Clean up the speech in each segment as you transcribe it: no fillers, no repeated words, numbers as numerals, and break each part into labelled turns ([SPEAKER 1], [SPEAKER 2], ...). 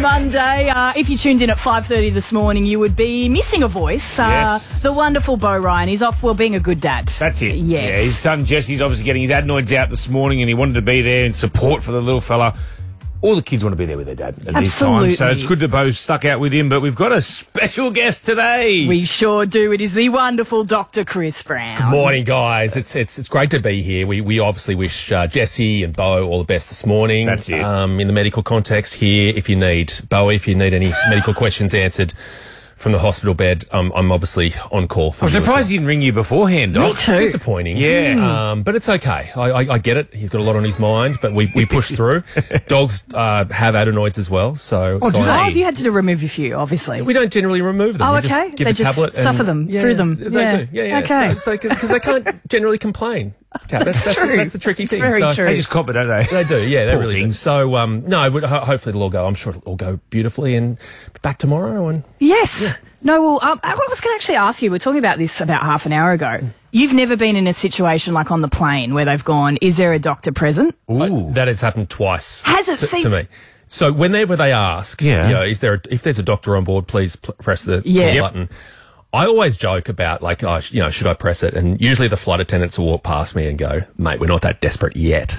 [SPEAKER 1] Monday. If you tuned in at 5:30 this morning, you would be missing a voice.
[SPEAKER 2] Yes.
[SPEAKER 1] The wonderful Bo Ryan. He's off, well, being a good dad.
[SPEAKER 2] That's it.
[SPEAKER 1] Yes.
[SPEAKER 2] Yeah, his son Jesse's obviously getting his adenoids out this morning, and he wanted to be there in support for the little fella. All the kids want to be there with their dad at this time, so it's good that Bo's stuck out with him. But we've got a special guest today.
[SPEAKER 1] We sure do. It is the wonderful Dr. Chris Brown.
[SPEAKER 3] Good morning, guys. It's great to be here. We obviously wish Jesse and Bo all the best this morning.
[SPEAKER 2] That's it.
[SPEAKER 3] In the medical context here, if you need any medical questions answered from the hospital bed, I'm obviously on call for
[SPEAKER 2] I'm
[SPEAKER 3] you as
[SPEAKER 2] surprised he didn't ring you beforehand, Doc.
[SPEAKER 1] Me too.
[SPEAKER 3] Disappointing.
[SPEAKER 2] Yeah.
[SPEAKER 3] But it's okay. I get it. He's got a lot on his mind, but we push through. Dogs have adenoids as well, so...
[SPEAKER 2] Oh, do they?
[SPEAKER 1] Oh, you had to remove a few, obviously.
[SPEAKER 3] We don't generally remove them.
[SPEAKER 1] Oh,
[SPEAKER 3] We
[SPEAKER 1] okay.
[SPEAKER 3] Just give
[SPEAKER 1] They
[SPEAKER 3] a
[SPEAKER 1] just
[SPEAKER 3] tablet
[SPEAKER 1] suffer them through them.
[SPEAKER 3] They
[SPEAKER 1] Yeah.
[SPEAKER 3] do. Yeah.
[SPEAKER 1] Okay.
[SPEAKER 3] Because they can't generally complain. Okay, that's the tricky
[SPEAKER 1] It's
[SPEAKER 3] thing.
[SPEAKER 1] very true.
[SPEAKER 2] They just cop it, don't they?
[SPEAKER 3] They do, yeah, they
[SPEAKER 2] Poor
[SPEAKER 3] really
[SPEAKER 2] things.
[SPEAKER 3] do. So, no, hopefully it'll all go. I'm sure it'll all go beautifully and back tomorrow. And
[SPEAKER 1] Yes. No, well, I was going to actually ask you, we were talking about this about half an hour ago. You've never been in a situation like on the plane where they've gone, is there a doctor present?
[SPEAKER 3] that has happened twice.
[SPEAKER 1] Has it?
[SPEAKER 3] to me? So whenever they ask,
[SPEAKER 2] Yeah.
[SPEAKER 3] if there's a doctor on board, please press the
[SPEAKER 1] Yeah.
[SPEAKER 3] call
[SPEAKER 1] Yep.
[SPEAKER 3] button. I always joke about should I press it? And usually the flight attendants will walk past me and go, mate, we're not that desperate yet.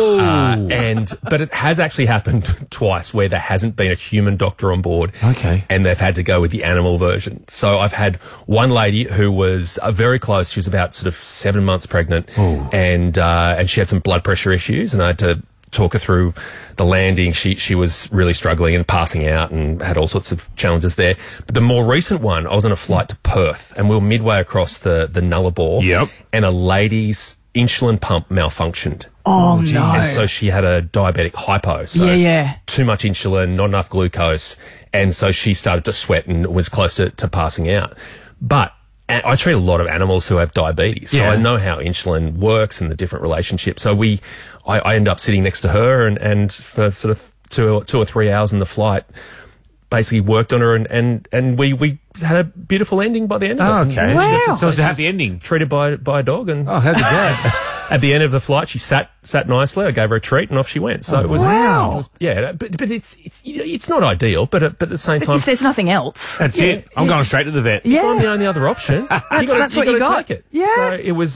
[SPEAKER 3] But it has actually happened twice where there hasn't been a human doctor on board.
[SPEAKER 2] Okay.
[SPEAKER 3] And they've had to go with the animal version. So I've had one lady who was very close. She was about sort of 7 months pregnant, and she had some blood pressure issues, and I had to talk her through the landing. She was really struggling and passing out and had all sorts of challenges there. But the more recent one, I was on a flight to Perth, and we were midway across the Nullarbor.
[SPEAKER 2] Yep.
[SPEAKER 3] And a lady's insulin pump malfunctioned.
[SPEAKER 1] Oh, no.
[SPEAKER 3] And so she had a diabetic hypo. So
[SPEAKER 1] Yeah.
[SPEAKER 3] too much insulin, not enough glucose. And so she started to sweat and was close to passing out. But I treat a lot of animals who have diabetes. So
[SPEAKER 2] Yeah.
[SPEAKER 3] I know how insulin works and the different relationships. So I end up sitting next to her and for sort of two or 3 hours in the flight, basically worked on her and we had a beautiful ending by the end of it.
[SPEAKER 2] Oh, okay.
[SPEAKER 1] Wow.
[SPEAKER 2] So it's a happy ending.
[SPEAKER 3] Treated by a dog, and
[SPEAKER 2] Oh, how'd you go?
[SPEAKER 3] at the end of the flight, she sat nicely. I gave her a treat, and off she went. So it was,
[SPEAKER 1] wow.
[SPEAKER 3] it was- yeah. But it's not ideal. But at the same time,
[SPEAKER 1] If there's nothing else.
[SPEAKER 2] That's it. I'm going straight to the vet.
[SPEAKER 1] Yeah.
[SPEAKER 3] if I'm the only other option,
[SPEAKER 1] that's what you got.
[SPEAKER 3] Take it.
[SPEAKER 1] Yeah.
[SPEAKER 3] So it was,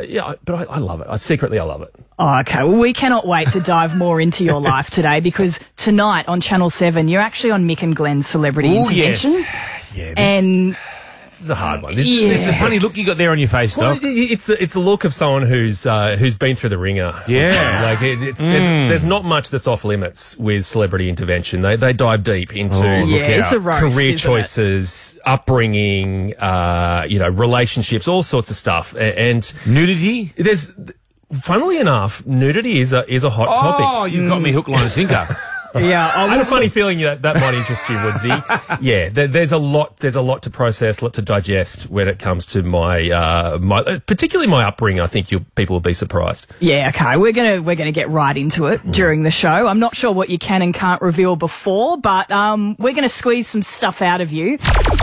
[SPEAKER 3] but I love it. I love it.
[SPEAKER 1] Oh, okay. Well, we cannot wait to dive more into your life today because tonight on Channel 7, you're actually on Mick and Glenn's Celebrity
[SPEAKER 2] Oh,
[SPEAKER 1] Intervention.
[SPEAKER 2] yes. Yeah,
[SPEAKER 1] And
[SPEAKER 3] This is a hard one.
[SPEAKER 2] It's a funny look you got there on your face,
[SPEAKER 3] Well,
[SPEAKER 2] Doc.
[SPEAKER 3] it's the look of someone who's been through the ringer.
[SPEAKER 2] Yeah.
[SPEAKER 3] Like there's not much that's off limits with celebrity intervention. They dive deep into
[SPEAKER 1] yeah, it's a roast,
[SPEAKER 3] career
[SPEAKER 1] isn't
[SPEAKER 3] choices, upbringing, relationships, all sorts of stuff. And
[SPEAKER 2] Nudity?
[SPEAKER 3] there's, funnily enough, nudity is a hot topic.
[SPEAKER 2] Oh, you've got me hook, line, and sinker.
[SPEAKER 1] yeah,
[SPEAKER 3] I had a funny feeling that might interest you, Woodsy. Yeah, there's a lot to process, a lot to digest when it comes to my particularly my upbringing. I think people will be surprised.
[SPEAKER 1] Yeah, okay. We're gonna get right into it during the show. I'm not sure what you can and can't reveal before, but we're gonna squeeze some stuff out of you.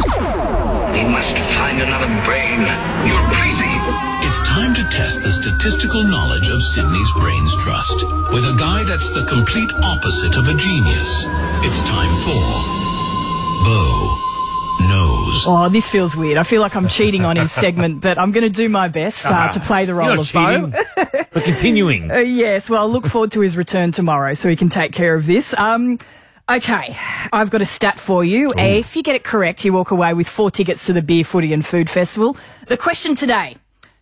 [SPEAKER 4] We must find another brain. You're crazy.
[SPEAKER 5] It's time to test the statistical knowledge of Sydney's Brains Trust with a guy that's the complete opposite of a genius. It's time for Bo Knows.
[SPEAKER 1] Oh, this feels weird. I feel like I'm cheating on his segment, but I'm gonna do my best to play the role
[SPEAKER 2] You're
[SPEAKER 1] of
[SPEAKER 2] not
[SPEAKER 1] Bo.
[SPEAKER 2] cheating. We're continuing.
[SPEAKER 1] Yes, well, I look forward to his return tomorrow so he can take care of this. Okay, I've got a stat for you. If you get it correct, you walk away with 4 tickets to the Beer, Footy and Food Festival. The question today,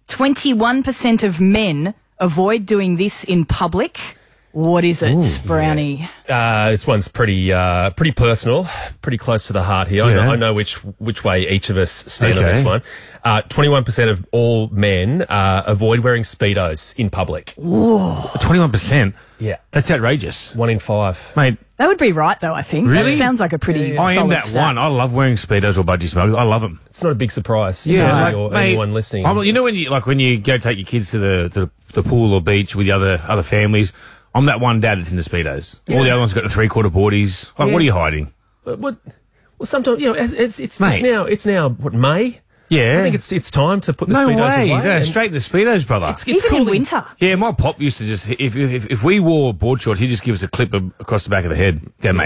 [SPEAKER 1] 21% of men avoid doing this in public. What is it, Brownie?
[SPEAKER 3] This one's pretty personal, pretty close to the heart here.
[SPEAKER 2] Yeah.
[SPEAKER 3] I know which way each of us stand on
[SPEAKER 2] Okay.
[SPEAKER 3] this one. 21% of all men avoid wearing Speedos in public.
[SPEAKER 2] 21%?
[SPEAKER 3] Yeah.
[SPEAKER 2] That's outrageous.
[SPEAKER 3] 1 in 5.
[SPEAKER 2] Mate,
[SPEAKER 1] That would be right, though, I think.
[SPEAKER 2] Really?
[SPEAKER 1] That sounds like a pretty
[SPEAKER 2] I am
[SPEAKER 1] solid
[SPEAKER 2] that
[SPEAKER 1] stat.
[SPEAKER 2] one. I love wearing Speedos or budgie smokers. I love them.
[SPEAKER 3] It's not a big surprise to
[SPEAKER 2] like,
[SPEAKER 3] you or
[SPEAKER 2] mate,
[SPEAKER 3] anyone listening.
[SPEAKER 2] You know when you go take your kids to the pool or beach with the other families, I'm that one dad that's in the Speedos. All the other ones got the 3/4 boardies. Like,
[SPEAKER 3] Yeah.
[SPEAKER 2] what are you hiding?
[SPEAKER 3] Well, sometimes it's
[SPEAKER 2] Mate.
[SPEAKER 3] now what, May?
[SPEAKER 2] Yeah.
[SPEAKER 3] I think it's time to put the
[SPEAKER 2] No
[SPEAKER 3] Speedos
[SPEAKER 2] way.
[SPEAKER 3] away.
[SPEAKER 2] No,
[SPEAKER 3] and
[SPEAKER 2] straight to the Speedos, brother.
[SPEAKER 3] It's
[SPEAKER 1] Even
[SPEAKER 3] cool
[SPEAKER 1] in
[SPEAKER 3] that-
[SPEAKER 1] winter.
[SPEAKER 2] Yeah, my pop used to just, if we wore board shorts, he'd just give us a clip across the back of the head. Go, mate.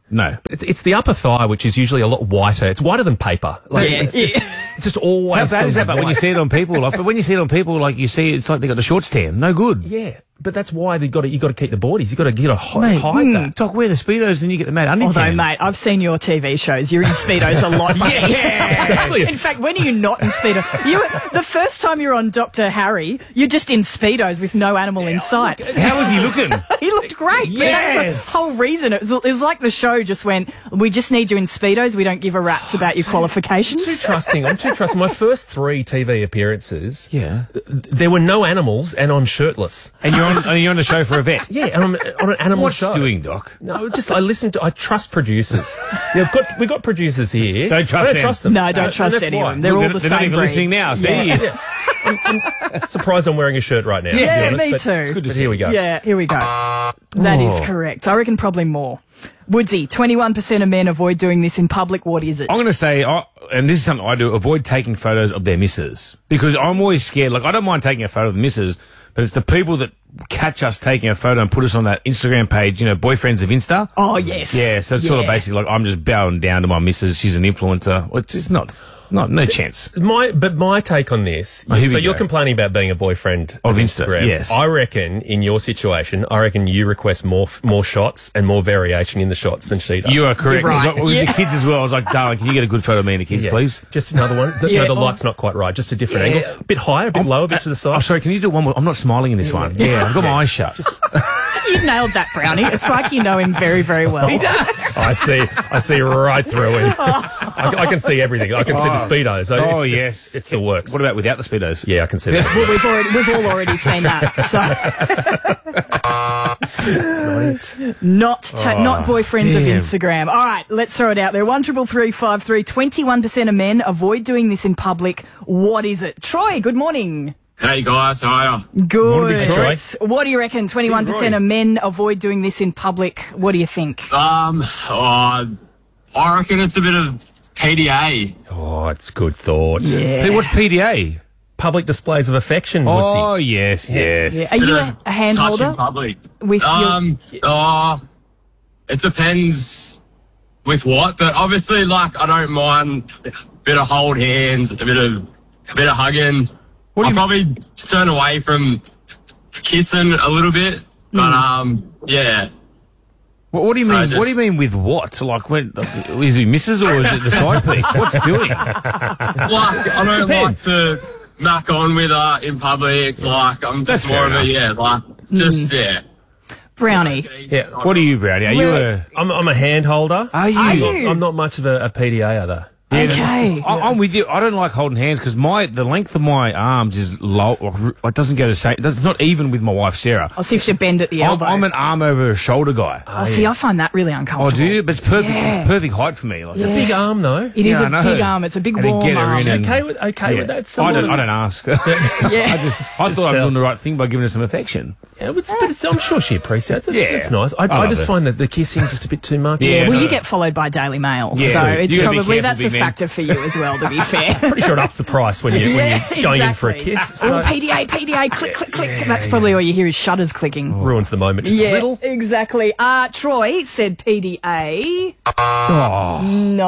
[SPEAKER 2] No.
[SPEAKER 3] It's the upper thigh, which is usually a lot whiter. It's whiter than paper. Like, it's just always.
[SPEAKER 2] How bad is that? But
[SPEAKER 3] white.
[SPEAKER 2] when you see it on people, you see it's like they got the shorts tan. No good.
[SPEAKER 3] Yeah, but that's why you got to keep the boardies. You got to hide that.
[SPEAKER 2] Doc, wear the Speedos and you get the mate undie
[SPEAKER 1] Although,
[SPEAKER 2] tan.
[SPEAKER 1] mate, I've seen your TV shows. You're in Speedos a lot, mate.
[SPEAKER 2] Yes.
[SPEAKER 1] In fact, when are you not in Speedo? The first time you're on Dr. Harry, you're just in Speedos with no animal in sight.
[SPEAKER 2] How was he looking?
[SPEAKER 1] He looked great. But that's the whole reason. It was like the show just went, we just need you in Speedos. We don't give a rat's about your qualifications.
[SPEAKER 3] I'm too trusting. My first 3 TV appearances,
[SPEAKER 2] Yeah.
[SPEAKER 3] there were no animals, and I'm shirtless.
[SPEAKER 2] And you're on the show for a vet.
[SPEAKER 3] Yeah, and I'm on an animal
[SPEAKER 2] What's
[SPEAKER 3] show.
[SPEAKER 2] doing, Doc?
[SPEAKER 3] No, I trust producers. Yeah, we've got producers here.
[SPEAKER 2] Don't trust
[SPEAKER 3] I don't
[SPEAKER 2] them.
[SPEAKER 3] trust them.
[SPEAKER 1] No, don't trust
[SPEAKER 3] that's
[SPEAKER 1] any of
[SPEAKER 3] why.
[SPEAKER 1] them. They're all the
[SPEAKER 2] They're
[SPEAKER 1] same
[SPEAKER 2] not even
[SPEAKER 1] breed.
[SPEAKER 2] listening now. See?
[SPEAKER 1] Yeah.
[SPEAKER 3] I'm surprised I'm wearing a shirt right now.
[SPEAKER 1] Yeah,
[SPEAKER 3] to be honest,
[SPEAKER 1] me
[SPEAKER 3] but
[SPEAKER 1] too.
[SPEAKER 3] It's good to see. Here we go.
[SPEAKER 1] Yeah, here we go. That is correct. I reckon probably more. Woodsy, 21% of men avoid doing this in public. What is it?
[SPEAKER 2] I'm going to say, and this is something I do, avoid taking photos of their missus. Because I'm always scared. Like, I don't mind taking a photo of the missus, but it's the people that catch us taking a photo and put us on that Instagram page, boyfriends of Insta.
[SPEAKER 1] Oh, yes.
[SPEAKER 2] Yeah, so it's sort of basically like I'm just bowing down to my missus. She's an influencer. Well, it's just no chance.
[SPEAKER 3] My take on this.
[SPEAKER 2] Oh, here
[SPEAKER 3] so
[SPEAKER 2] we
[SPEAKER 3] you're
[SPEAKER 2] go.
[SPEAKER 3] complaining about being a boyfriend
[SPEAKER 2] Of
[SPEAKER 3] Instagram.
[SPEAKER 2] yes.
[SPEAKER 3] I reckon in your situation, you request more shots and more variation in the shots than she does.
[SPEAKER 2] You are correct.
[SPEAKER 1] You're right.
[SPEAKER 2] Like, with the kids as well, I was like, darling, can you get a good photo of me and the kids,
[SPEAKER 3] Yeah.
[SPEAKER 2] please?
[SPEAKER 3] Just another one. The light's not quite right. Just a different angle. A bit higher, a bit lower, a bit to the side.
[SPEAKER 2] Oh, sorry, can you do one more? I'm not smiling in this one. Yeah, I've got my eyes shut.
[SPEAKER 1] You nailed that, Brownie. It's like you know him very, very well.
[SPEAKER 3] I see right through him. I can see everything. I can see the Speedos. So
[SPEAKER 2] Oh,
[SPEAKER 3] it's
[SPEAKER 2] yes.
[SPEAKER 3] just- it's the works.
[SPEAKER 2] What about without the Speedos?
[SPEAKER 3] Yeah, I can see that.
[SPEAKER 1] Well, we've all already seen that. So not boyfriends of
[SPEAKER 2] damn.
[SPEAKER 1] Instagram. All right, let's throw it out there. 133353. 21% of men avoid doing this in public. What is it? Troy, good morning.
[SPEAKER 6] Hey guys, how are you?
[SPEAKER 1] Good.
[SPEAKER 3] Morning, Troy.
[SPEAKER 1] What do you reckon? 21% of men avoid doing this in public. What do you think?
[SPEAKER 6] I reckon it's a bit of PDA.
[SPEAKER 3] Oh, it's good thoughts.
[SPEAKER 2] Hey, what's PDA?
[SPEAKER 3] Public displays of affection, Woodsy.
[SPEAKER 2] Oh, yes.
[SPEAKER 1] Yeah. Are you a hand
[SPEAKER 6] Touch in
[SPEAKER 1] holder?
[SPEAKER 6] public.
[SPEAKER 1] With
[SPEAKER 6] It depends with what, but obviously, like, I don't mind a bit of hold hands, a bit of hugging. I'll probably turn away from kissing a little bit, but yeah.
[SPEAKER 2] What do you mean?
[SPEAKER 6] So
[SPEAKER 2] What do you mean with what? Like, is it misses or is it the side piece? What's doing?
[SPEAKER 6] Like, I don't like to mac on with her in public. Like, I'm just
[SPEAKER 2] That's
[SPEAKER 6] more
[SPEAKER 2] fair
[SPEAKER 6] of a,
[SPEAKER 2] enough.
[SPEAKER 1] Brownie.
[SPEAKER 3] Yeah.
[SPEAKER 2] What are you, Brownie? Are you a?
[SPEAKER 3] I'm a hand holder.
[SPEAKER 2] Are you?
[SPEAKER 3] I'm not much of a PDA though.
[SPEAKER 2] Yeah,
[SPEAKER 1] Okay.
[SPEAKER 2] I'm with you. I don't like holding hands because the length of my arms is low. It doesn't go the same. It's not even with my wife Sarah.
[SPEAKER 1] I'll see if she bend at the elbow.
[SPEAKER 2] I'm an arm over a shoulder guy.
[SPEAKER 1] See, I find that really uncomfortable.
[SPEAKER 2] Oh, do you? But it's perfect.
[SPEAKER 1] Yeah.
[SPEAKER 2] It's perfect height for me. Like,
[SPEAKER 3] It's a big arm though.
[SPEAKER 1] It is
[SPEAKER 2] Yeah, I
[SPEAKER 1] a
[SPEAKER 2] know.
[SPEAKER 1] big arm. It's a big
[SPEAKER 2] And then
[SPEAKER 1] warm
[SPEAKER 2] get her
[SPEAKER 1] arm.
[SPEAKER 2] in and-
[SPEAKER 3] Okay with that?
[SPEAKER 2] I don't ask.
[SPEAKER 1] Yeah.
[SPEAKER 2] I thought I was doing the right thing by giving her some affection.
[SPEAKER 3] Yeah, but I'm sure she appreciates it.
[SPEAKER 2] Yeah.
[SPEAKER 3] It's nice. I
[SPEAKER 2] love
[SPEAKER 3] just
[SPEAKER 2] it.
[SPEAKER 3] find that the kissing just a bit too much.
[SPEAKER 2] Yeah.
[SPEAKER 1] Well,
[SPEAKER 2] no.
[SPEAKER 1] you get followed by Daily Mail,
[SPEAKER 2] Yeah.
[SPEAKER 1] so
[SPEAKER 2] You
[SPEAKER 1] it's
[SPEAKER 2] gotta be
[SPEAKER 1] probably
[SPEAKER 2] careful,
[SPEAKER 1] that's a
[SPEAKER 2] big man.
[SPEAKER 1] factor for you as well. To be fair,
[SPEAKER 3] Pretty sure it ups the price when you're going in for a kiss.
[SPEAKER 1] Oh,
[SPEAKER 3] So
[SPEAKER 1] PDA, click, click, click. That's probably all you hear is shutters clicking.
[SPEAKER 3] ruins the moment just a little.
[SPEAKER 1] exactly. Troy said PDA.
[SPEAKER 2] Oh.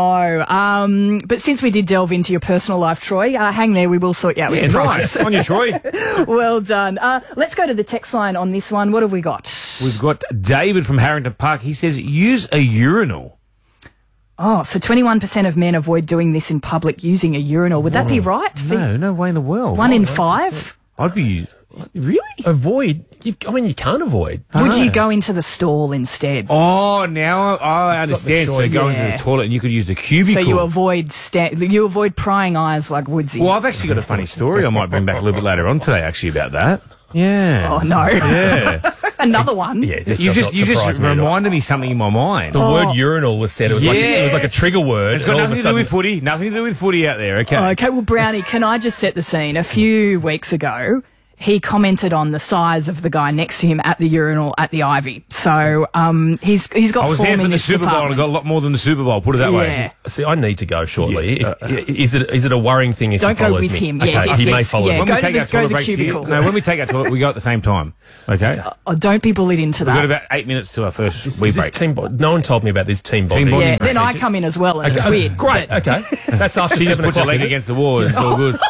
[SPEAKER 1] No. But since we did delve into your personal life, Troy, hang there. We will sort you out with
[SPEAKER 2] Yeah,
[SPEAKER 1] the
[SPEAKER 2] nice.
[SPEAKER 1] price.
[SPEAKER 2] On you, Troy.
[SPEAKER 1] Well done. Let's go to the text line on this one. What have we got?
[SPEAKER 2] We've got David from Harrington Park. He says, use a urinal.
[SPEAKER 1] Oh, so 21% of men avoid doing this in public using a urinal. Would that be right?
[SPEAKER 2] No way in the world.
[SPEAKER 1] 1 in 5?
[SPEAKER 2] I'd be...
[SPEAKER 3] Really? Avoid? You can't avoid.
[SPEAKER 1] Would you go into the stall instead?
[SPEAKER 2] Oh, now I understand. So
[SPEAKER 3] choice.
[SPEAKER 2] go into
[SPEAKER 1] Yeah.
[SPEAKER 2] the toilet and you could use the cubicle.
[SPEAKER 1] So you avoid prying eyes like Woodsy.
[SPEAKER 2] Well, I've actually got a funny story I might bring back a little bit later on today, actually, about that. Yeah.
[SPEAKER 1] Oh, no.
[SPEAKER 2] Yeah.
[SPEAKER 1] Another one.
[SPEAKER 3] Yeah, this
[SPEAKER 2] you
[SPEAKER 3] does not
[SPEAKER 2] just
[SPEAKER 3] surprise me at all.
[SPEAKER 2] reminded me something in my mind.
[SPEAKER 3] The word urinal was said. It was like a trigger word.
[SPEAKER 2] It's got
[SPEAKER 3] and all of
[SPEAKER 2] nothing
[SPEAKER 3] a
[SPEAKER 2] to do with
[SPEAKER 3] sudden-
[SPEAKER 2] footy. Nothing to do with footy out there, okay?
[SPEAKER 1] Okay, well, Brownie, can I just set the scene? A few weeks ago, he commented on the size of the guy next to him at the urinal at the Ivy. So he's got.
[SPEAKER 2] I was there for the Super Bowl and I got a lot more than the Super Bowl. Put it that way.
[SPEAKER 3] See, I need to go shortly. Is it a worrying thing if
[SPEAKER 1] Don't
[SPEAKER 3] he follows
[SPEAKER 1] go with
[SPEAKER 3] me?
[SPEAKER 1] him.
[SPEAKER 3] Okay,
[SPEAKER 1] Yes,
[SPEAKER 3] he
[SPEAKER 1] yes,
[SPEAKER 3] may follow
[SPEAKER 1] yeah,
[SPEAKER 3] me.
[SPEAKER 2] When
[SPEAKER 1] go
[SPEAKER 2] we take our
[SPEAKER 1] to the
[SPEAKER 2] toilet breaks here,
[SPEAKER 1] cubicle.
[SPEAKER 2] when we take our toilet, we go at the same time. Okay.
[SPEAKER 1] Oh, don't be bullied into
[SPEAKER 2] We've got
[SPEAKER 1] that.
[SPEAKER 2] about 8 minutes to our first
[SPEAKER 3] Is
[SPEAKER 2] wee
[SPEAKER 3] this
[SPEAKER 2] break.
[SPEAKER 3] team no one told me about this team bonding.
[SPEAKER 2] bonding.
[SPEAKER 1] Yeah, then I
[SPEAKER 2] procedure.
[SPEAKER 1] come in as well, and it's
[SPEAKER 3] Okay,
[SPEAKER 1] weird.
[SPEAKER 3] great.
[SPEAKER 1] but
[SPEAKER 3] Okay, that's after
[SPEAKER 2] She just
[SPEAKER 3] 7
[SPEAKER 2] puts her
[SPEAKER 3] o'clock.
[SPEAKER 2] leg
[SPEAKER 3] is it?
[SPEAKER 2] against the wall. It's all good.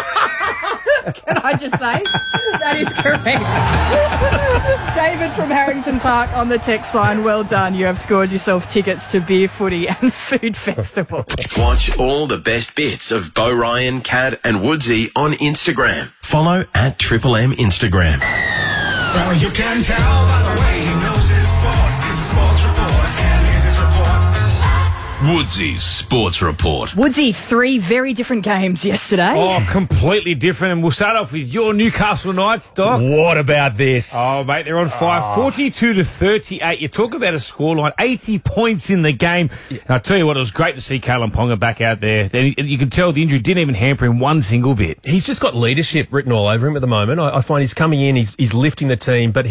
[SPEAKER 1] Can I just say that is correct? David from Harrington Park on the text line. Well done. You have scored yourself tickets to Beer, Footy and Food Festival.
[SPEAKER 7] Watch all the best bits of Bo Ryan, Cad and Woodsy on Instagram. Follow at Triple M Instagram.
[SPEAKER 5] Well, you can tell by the way he knows his sport. It's a sports report, and here's his report. Woodsy's Sports Report.
[SPEAKER 1] Woodsy, 3 very different games yesterday.
[SPEAKER 2] Oh, completely different. And we'll start off with your Newcastle Knights, Doc.
[SPEAKER 3] What about this?
[SPEAKER 2] Oh, mate, they're on fire. 42-38. You talk about a scoreline. 80 points in the game. And I'll tell you what, it was great to see Kalen Ponga back out there. You can tell the injury didn't even hamper him one single bit.
[SPEAKER 3] He's just got leadership written all over him at the moment. I find he's coming in, he's lifting the team, but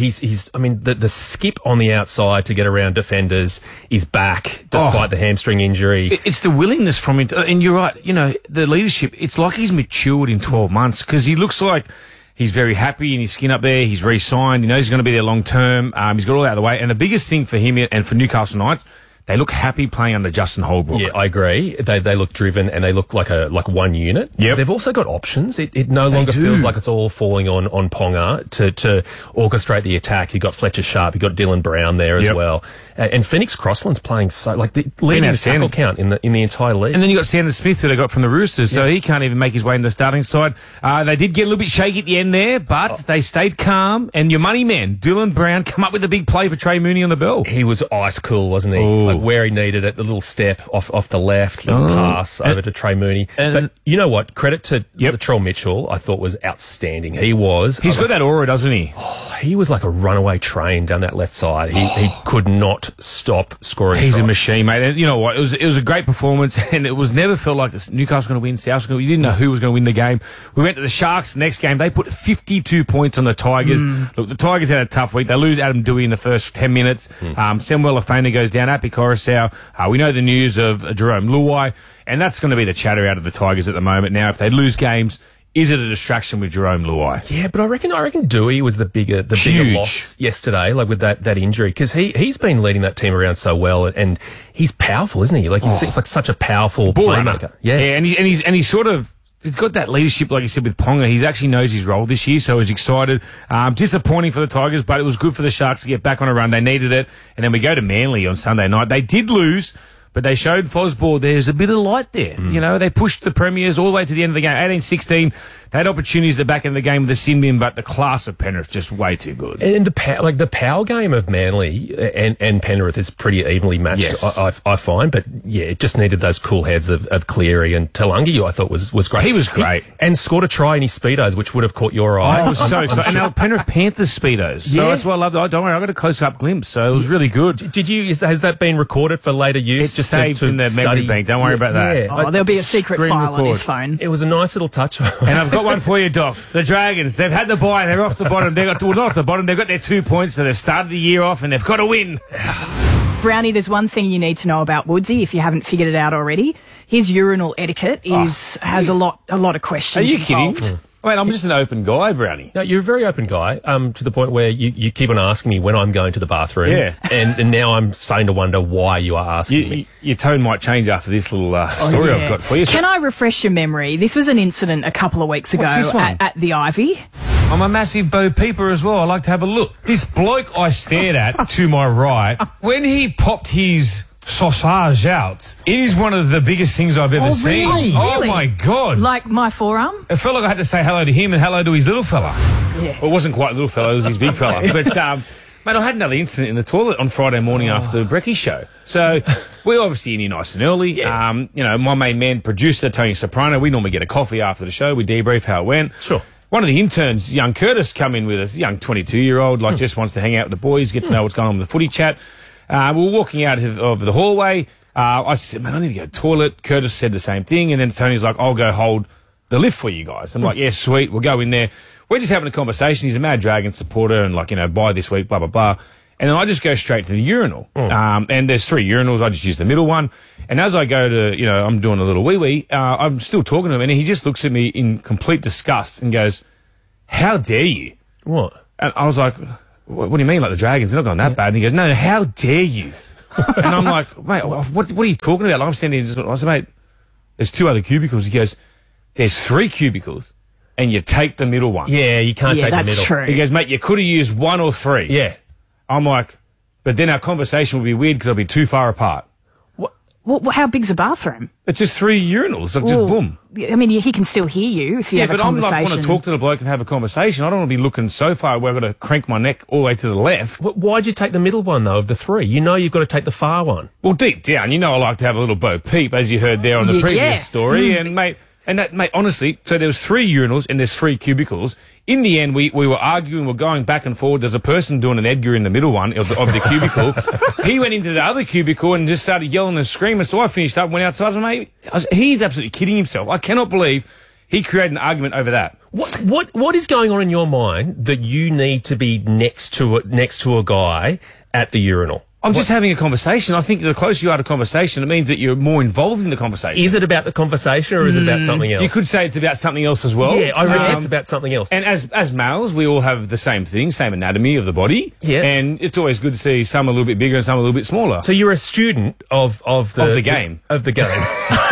[SPEAKER 3] the skip on the outside to get around defenders is back despite the hamstring injury.
[SPEAKER 2] It's the willingness from him. And you're right, the leadership, it's like he's matured in 12 months because he looks like he's very happy in his skin up there. He's re-signed. He knows he's going to be there long term. He's got all out of the way. And the biggest thing for him and for Newcastle Knights, they look happy playing under Justin Holbrook.
[SPEAKER 3] Yeah, I agree. They look driven and they look like one unit.
[SPEAKER 2] Yep.
[SPEAKER 3] They've also got options. It no longer feels like it's all falling on Ponga to orchestrate the attack. You got Fletcher Sharp, you got Dylan Brown there as well, and Phoenix Crossland's playing leading the tackle count in the entire league.
[SPEAKER 2] And then you got Sandon Smith who they got from the Roosters, so he can't even make his way into the starting side. They did get a little bit shaky at the end there, but they stayed calm. And your money man, Dylan Brown, come up with a big play for Trey Mooney on the bell.
[SPEAKER 3] He was ice cool, wasn't he?
[SPEAKER 2] Ooh.
[SPEAKER 3] Like where he needed it, the little step off the left, little pass over to Trey Mooney. But you know what? Credit to Latrell Mitchell, I thought was outstanding. He's
[SPEAKER 2] got that aura, doesn't he?
[SPEAKER 3] He was like a runaway train down that left side. He could not stop scoring.
[SPEAKER 2] He's a
[SPEAKER 3] tries.
[SPEAKER 2] machine, mate. And you know what? It was a great performance, and it was never felt like this. Newcastle going to win, South going to. You didn't know who was going to win the game. We went to the Sharks the next game. They put 52 points on the Tigers. Look, the Tigers had a tough week. They lose Adam Dewey in the first 10 minutes. Samuel Afena goes down. Api Coruscant. We know the news of Jerome Luai, and that's going to be the chatter out of the Tigers at the moment. Now, if they lose games, is it a distraction with Jerome Luai?
[SPEAKER 3] Yeah, but I reckon Dewey was the bigger loss yesterday, like with that injury, because he's been leading that team around so well, and he's powerful, isn't he? Like he seems like such a powerful
[SPEAKER 2] Ball
[SPEAKER 3] playmaker.
[SPEAKER 2] runner. Yeah, and he's sort of. He's got that leadership, like you said, with Ponga. He actually knows his role this year, so he's excited. Disappointing for the Tigers, but it was good for the Sharks to get back on a run. They needed it. And then we go to Manly on Sunday night. They did lose, but they showed Fosball there's a bit of light there. They pushed the Premiers all the way to the end of the game. 18-16. They had opportunities at the back end of the game with the sin bin, but the class of Penrith just way too good.
[SPEAKER 3] And the power game of Manly and Penrith is pretty evenly matched,
[SPEAKER 2] Yes.
[SPEAKER 3] I find. But yeah, it just needed those cool heads of Cleary and Talangi, I thought was great.
[SPEAKER 2] He was great.
[SPEAKER 3] And scored a try in his Speedos, which would have caught your eye.
[SPEAKER 2] I was so excited. And now Penrith Panthers Speedos. So that's why I loved it. Don't worry, I got a close-up glimpse, so it was really good.
[SPEAKER 3] Has that been recorded for later use?
[SPEAKER 2] It's just saved in the memory bank. Don't worry about that.
[SPEAKER 3] Yeah.
[SPEAKER 1] There'll be a secret
[SPEAKER 2] Screen
[SPEAKER 1] file on
[SPEAKER 2] record.
[SPEAKER 1] his phone.
[SPEAKER 3] It was a nice little touch.
[SPEAKER 2] And I've got one for you, Doc. The Dragons, they've had the bye. They're off the bottom. Not off the bottom. They've got their 2 points, so they've started the year off, and they've got to win.
[SPEAKER 1] Brownie, there's one thing you need to know about Woodsy if you haven't figured it out already. His urinal etiquette has a lot of questions.
[SPEAKER 2] Are you kidding?
[SPEAKER 1] involved.
[SPEAKER 2] Wait, I'm just an open guy, Brownie.
[SPEAKER 3] No, you're a very open guy, to the point where you keep on asking me when I'm going to the bathroom.
[SPEAKER 2] Yeah.
[SPEAKER 3] And now I'm starting to wonder why you are asking me.
[SPEAKER 2] Your tone might change after this little story I've got for you.
[SPEAKER 1] Can I refresh your memory? This was an incident a couple of weeks ago
[SPEAKER 2] What's this one?
[SPEAKER 1] at the Ivy.
[SPEAKER 2] I'm a massive Bo Peeper as well. I like to have a look. This bloke I stared at to my right, when he popped his sausage out, it is one of the biggest things I've ever seen.
[SPEAKER 1] really?
[SPEAKER 2] Oh,
[SPEAKER 1] Really?
[SPEAKER 2] my God.
[SPEAKER 1] Like my forearm?
[SPEAKER 2] It felt like I had to say hello to him and hello to his little fella.
[SPEAKER 1] Yeah.
[SPEAKER 2] Well, it wasn't quite little fella, it was his big fella. But, mate, I had another incident in the toilet on Friday morning after the Brekkie show. So we're obviously in here nice and early.
[SPEAKER 3] Yeah.
[SPEAKER 2] My main man, producer, Tony Soprano, we normally get a coffee after the show. We debrief how it went.
[SPEAKER 3] Sure.
[SPEAKER 2] One of the interns, young Curtis, come in with us, young 22-year-old, just wants to hang out with the boys, get to know what's going on with the footy chat. We were walking out of the hallway. I said, man, I need to go to the toilet. Curtis said the same thing. And then Tony's like, I'll go hold the lift for you guys. I'm like, yeah, sweet. We'll go in there. we're just having a conversation. He's a Mad Dragon supporter and, like, you know, buy this week, blah, blah, blah. And then I just go straight to the urinal. And there's 3 urinals. I just use the middle one. And as I go to, you know, I'm doing a little wee-wee, I'm still talking to him, and he just looks at me in complete disgust and goes, "How dare you?"
[SPEAKER 3] What?
[SPEAKER 2] And I was like, what do you mean, like the Dragons? They're not going that bad. And he goes, no, how dare you? And I'm like, mate, what are you talking about? Like, I'm standing there, I said, mate, there's 2 other cubicles. He goes, there's 3 cubicles, and you take the middle one.
[SPEAKER 3] Yeah, you can't take the middle.
[SPEAKER 1] That's true.
[SPEAKER 2] He goes, mate, you could have used 1 or 3.
[SPEAKER 3] Yeah.
[SPEAKER 2] I'm like, but then our conversation will be weird because it'll be too far apart.
[SPEAKER 1] How big's a bathroom?
[SPEAKER 2] It's just 3 urinals, like just boom.
[SPEAKER 1] I mean, he can still hear you if you have a conversation.
[SPEAKER 2] Yeah, but I'm like, want to talk to the bloke and have a conversation. I don't want to be looking so far where I've got to crank my neck all the way to the left.
[SPEAKER 3] Why'd you take the middle one, though, of the 3? You know you've got to take the far one.
[SPEAKER 2] Well, deep down, you know I like to have a little Bo Peep, as you heard there on the previous story. And, mate, honestly, so there was 3 urinals and there's 3 cubicles. In the end, we were arguing, we're going back and forward. There's a person doing an Edgar in the middle one of the cubicle. He went into the other cubicle and just started yelling and screaming. So I finished up, went outside, and mate, he's absolutely kidding himself. I cannot believe he created an argument over that.
[SPEAKER 3] What is going on in your mind that you need to be next to a guy at the urinal?
[SPEAKER 2] I'm just having a conversation. I think the closer you are to conversation, it means that you're more involved in the conversation.
[SPEAKER 3] Is it about the conversation or is it about something else?
[SPEAKER 2] You could say it's about something else as well.
[SPEAKER 3] Yeah, I reckon it's about something else.
[SPEAKER 2] And as males, we all have the same thing, same anatomy of the body.
[SPEAKER 3] Yeah.
[SPEAKER 2] And it's always good to see some a little bit bigger and some a little bit smaller.
[SPEAKER 3] So you're a student of the
[SPEAKER 2] game.
[SPEAKER 3] Of the game.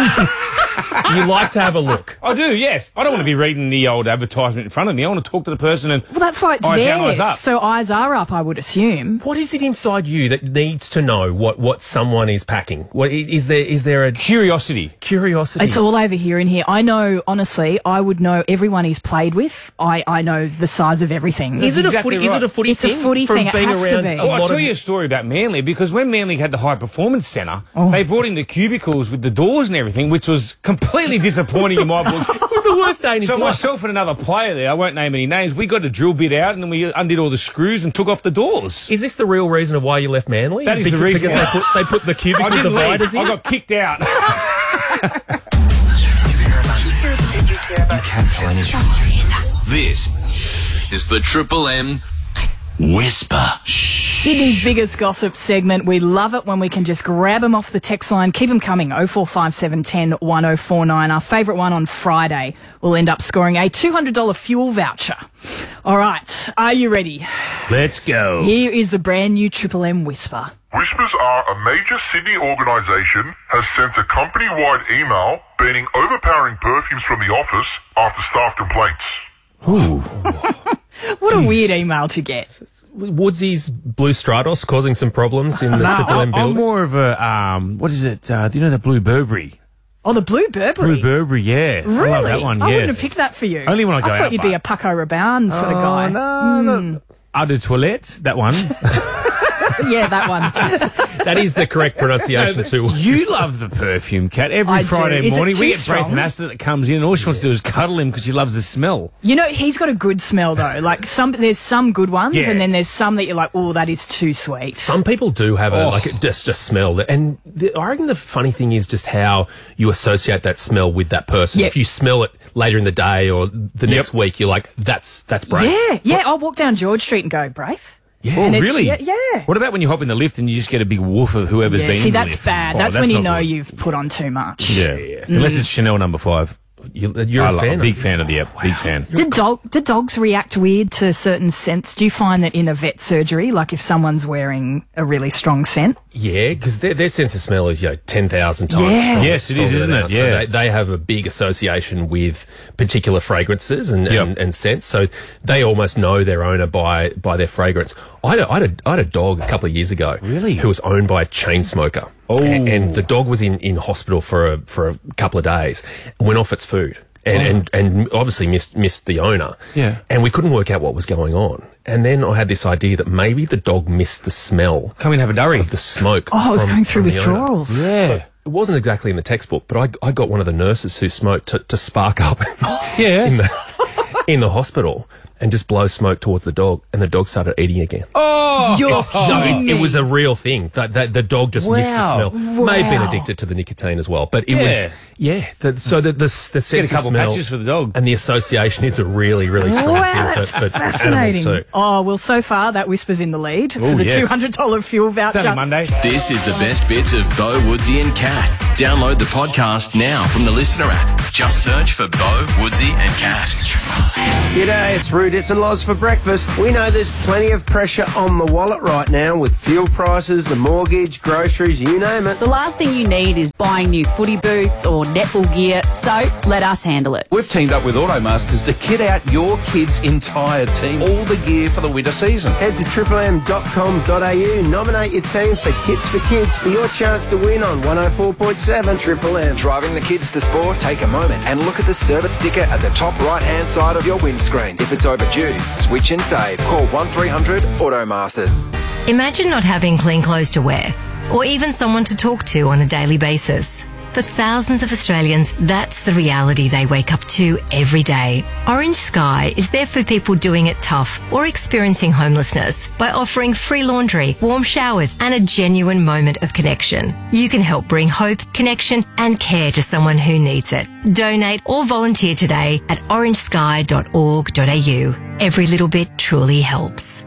[SPEAKER 3] You like to have a look.
[SPEAKER 2] I do, yes. I don't want to be reading the old advertisement in front of me. I want to talk to the person and...
[SPEAKER 1] Well, that's why it's
[SPEAKER 2] eyes
[SPEAKER 1] there.
[SPEAKER 2] down, eyes up.
[SPEAKER 1] So eyes are up, I would assume.
[SPEAKER 3] What is it inside you that needs to know what someone is packing? What is there a
[SPEAKER 2] curiosity?
[SPEAKER 3] Curiosity.
[SPEAKER 1] It's all over here in here. I know, honestly, I would know everyone he's played with. I know the size of everything.
[SPEAKER 3] Is it
[SPEAKER 2] exactly
[SPEAKER 3] a footy?
[SPEAKER 2] right.
[SPEAKER 3] Is it a footy
[SPEAKER 1] It's
[SPEAKER 3] thing?
[SPEAKER 1] a footy
[SPEAKER 3] From
[SPEAKER 1] thing. It
[SPEAKER 3] being
[SPEAKER 1] has to
[SPEAKER 3] around
[SPEAKER 1] be.
[SPEAKER 3] a
[SPEAKER 2] Well, I'll
[SPEAKER 3] lot
[SPEAKER 2] tell
[SPEAKER 3] of-
[SPEAKER 2] you a story about Manly, because when Manly had the High Performance Centre, they brought in the cubicles with the doors and everything, which was completely disappointing in my book.
[SPEAKER 3] It was the worst day in his
[SPEAKER 2] So
[SPEAKER 3] life.
[SPEAKER 2] myself and another player there, I won't name any names, we got a drill bit out and then we undid all the screws and took off the doors.
[SPEAKER 3] Is this the real reason of why you left Manly?
[SPEAKER 2] That is the reason.
[SPEAKER 3] Because they put the cubicle
[SPEAKER 2] I didn't
[SPEAKER 3] dividers
[SPEAKER 2] leave.
[SPEAKER 3] in?
[SPEAKER 2] I got kicked out.
[SPEAKER 5] This is the Triple M Whisper.
[SPEAKER 1] Sydney's biggest gossip segment. We love it when we can just grab them off the text line. Keep them coming. 045710 1049. Our favourite one on Friday will end up scoring a $200 fuel voucher. All right. Are you ready?
[SPEAKER 2] Let's go.
[SPEAKER 1] Here is the brand new Triple M Whisper.
[SPEAKER 8] Whispers are a major Sydney organisation has sent a company-wide email banning overpowering perfumes from the office after staff complaints.
[SPEAKER 1] What a weird email to get.
[SPEAKER 3] Woodsy's Blue Stratos causing some problems in the Triple M
[SPEAKER 2] I'm
[SPEAKER 3] building.
[SPEAKER 2] more of a, what is it? Do you know the Blue Burberry?
[SPEAKER 1] Oh, the Blue Burberry.
[SPEAKER 2] Blue Burberry, yeah.
[SPEAKER 1] Really?
[SPEAKER 2] I love that one,
[SPEAKER 1] I
[SPEAKER 2] yes.
[SPEAKER 1] wouldn't have picked that for you.
[SPEAKER 2] Only when I go
[SPEAKER 1] I thought
[SPEAKER 2] out,
[SPEAKER 1] you'd be
[SPEAKER 2] but-
[SPEAKER 1] a Paco Rabanne sort of guy.
[SPEAKER 2] No. Eau de toilette, that one.
[SPEAKER 1] Yeah, that one.
[SPEAKER 3] That is the correct pronunciation too.
[SPEAKER 2] You love the perfume, Kat. Every
[SPEAKER 1] I do.
[SPEAKER 2] Friday
[SPEAKER 1] Is it
[SPEAKER 2] morning,
[SPEAKER 1] too
[SPEAKER 2] we get
[SPEAKER 1] strong?
[SPEAKER 2] Braithen Astor that comes in, and all she wants to do is cuddle him because she loves the smell.
[SPEAKER 1] You know, he's got a good smell though. Like there's some good ones,
[SPEAKER 2] Yeah.
[SPEAKER 1] and then there's some that you're like, oh, that is too sweet.
[SPEAKER 3] Some people do have just a smell, and I reckon the funny thing is just how you associate that smell with that person.
[SPEAKER 1] Yep.
[SPEAKER 3] If you smell it later in the day or the next week, you're like, that's Brave.
[SPEAKER 1] Yeah. I'll walk down George Street and go, Brave.
[SPEAKER 2] Yeah,
[SPEAKER 1] And it's-
[SPEAKER 2] really?
[SPEAKER 1] yeah.
[SPEAKER 2] What about when you hop in the lift and you just get a big woof of whoever's
[SPEAKER 1] Yeah,
[SPEAKER 2] been
[SPEAKER 1] see,
[SPEAKER 2] in the
[SPEAKER 1] that's
[SPEAKER 2] lift?
[SPEAKER 1] bad.
[SPEAKER 2] Oh,
[SPEAKER 1] that's when you
[SPEAKER 2] not
[SPEAKER 1] know
[SPEAKER 2] good.
[SPEAKER 1] you've put on too much.
[SPEAKER 2] Yeah. Unless it's Chanel number 5.
[SPEAKER 3] You're
[SPEAKER 2] I'm
[SPEAKER 3] a fan.
[SPEAKER 2] a big fan of the app. Big fan.
[SPEAKER 1] Do dogs react weird to certain scents? Do you find that in a vet surgery, like if someone's wearing a really strong scent?
[SPEAKER 3] Yeah, because their sense of smell is 10,000 times
[SPEAKER 1] Yeah.
[SPEAKER 3] stronger.
[SPEAKER 2] Yes, it is,
[SPEAKER 3] stronger
[SPEAKER 2] isn't
[SPEAKER 3] than
[SPEAKER 2] it?
[SPEAKER 3] ours.
[SPEAKER 2] Yeah.
[SPEAKER 3] So they have a big association with particular fragrances and scents. So they almost know their owner by their fragrance. I had a dog a couple of years ago.
[SPEAKER 2] Really?
[SPEAKER 3] Who was owned by a chain smoker.
[SPEAKER 2] Oh.
[SPEAKER 3] And the dog was in hospital for a couple of days. Went off its food. And obviously missed the owner.
[SPEAKER 2] Yeah.
[SPEAKER 3] And we couldn't work out what was going on. And then I had this idea that maybe the dog missed the smell
[SPEAKER 2] Come in and have a durry.
[SPEAKER 3] of the smoke.
[SPEAKER 1] Oh, I was
[SPEAKER 3] from-
[SPEAKER 1] going through
[SPEAKER 3] from the owner.
[SPEAKER 1] withdrawals.
[SPEAKER 2] Yeah.
[SPEAKER 3] It wasn't exactly in the textbook, but I got one of the nurses who smoked to spark up
[SPEAKER 2] Yeah.
[SPEAKER 3] in the hospital. and just blow smoke towards the dog, and the dog started eating again.
[SPEAKER 2] Oh!
[SPEAKER 3] It was a real thing. The dog just missed the smell. May have been addicted to the nicotine as well, but it was, so the sense
[SPEAKER 2] Get a couple
[SPEAKER 3] of smell
[SPEAKER 2] patches for the dog.
[SPEAKER 3] and the association is a really, really strong thing for
[SPEAKER 1] Fascinating.
[SPEAKER 3] animals too.
[SPEAKER 1] Oh, well, so far that Whisper's in the lead for the
[SPEAKER 2] yes.
[SPEAKER 1] $200 fuel voucher.
[SPEAKER 2] It's only Monday.
[SPEAKER 7] This is the best bits of Bo, Woodsy and Cat. Download the podcast now from the Listener app. Just search for Bo, Woodsy and Cat.
[SPEAKER 9] G'day, it's Rudits and Loz for breakfast. We know there's plenty of pressure on the wallet right now with fuel prices, the mortgage, groceries, you name it.
[SPEAKER 10] The last thing you need is buying new footy boots or netball gear, so let us handle it.
[SPEAKER 11] We've teamed up with Automasters to kit out your kids' entire team, all the gear for the winter season.
[SPEAKER 9] Head to triplem.com.au, nominate your team for Kits for Kids for your chance to win on 104.7 Triple M.
[SPEAKER 12] Driving the kids to sport? Take a moment and look at the service sticker at the top right-hand side of your windscreen. If it's overdue, switch and save. Call 1300 Automasters.
[SPEAKER 13] Imagine not having clean clothes to wear, or even someone to talk to on a daily basis. For thousands of Australians, that's the reality they wake up to every day. Orange Sky is there for people doing it tough or experiencing homelessness by offering free laundry, warm showers and a genuine moment of connection. You can help bring hope, connection and care to someone who needs it. Donate or volunteer today at orangesky.org.au. Every little bit truly helps.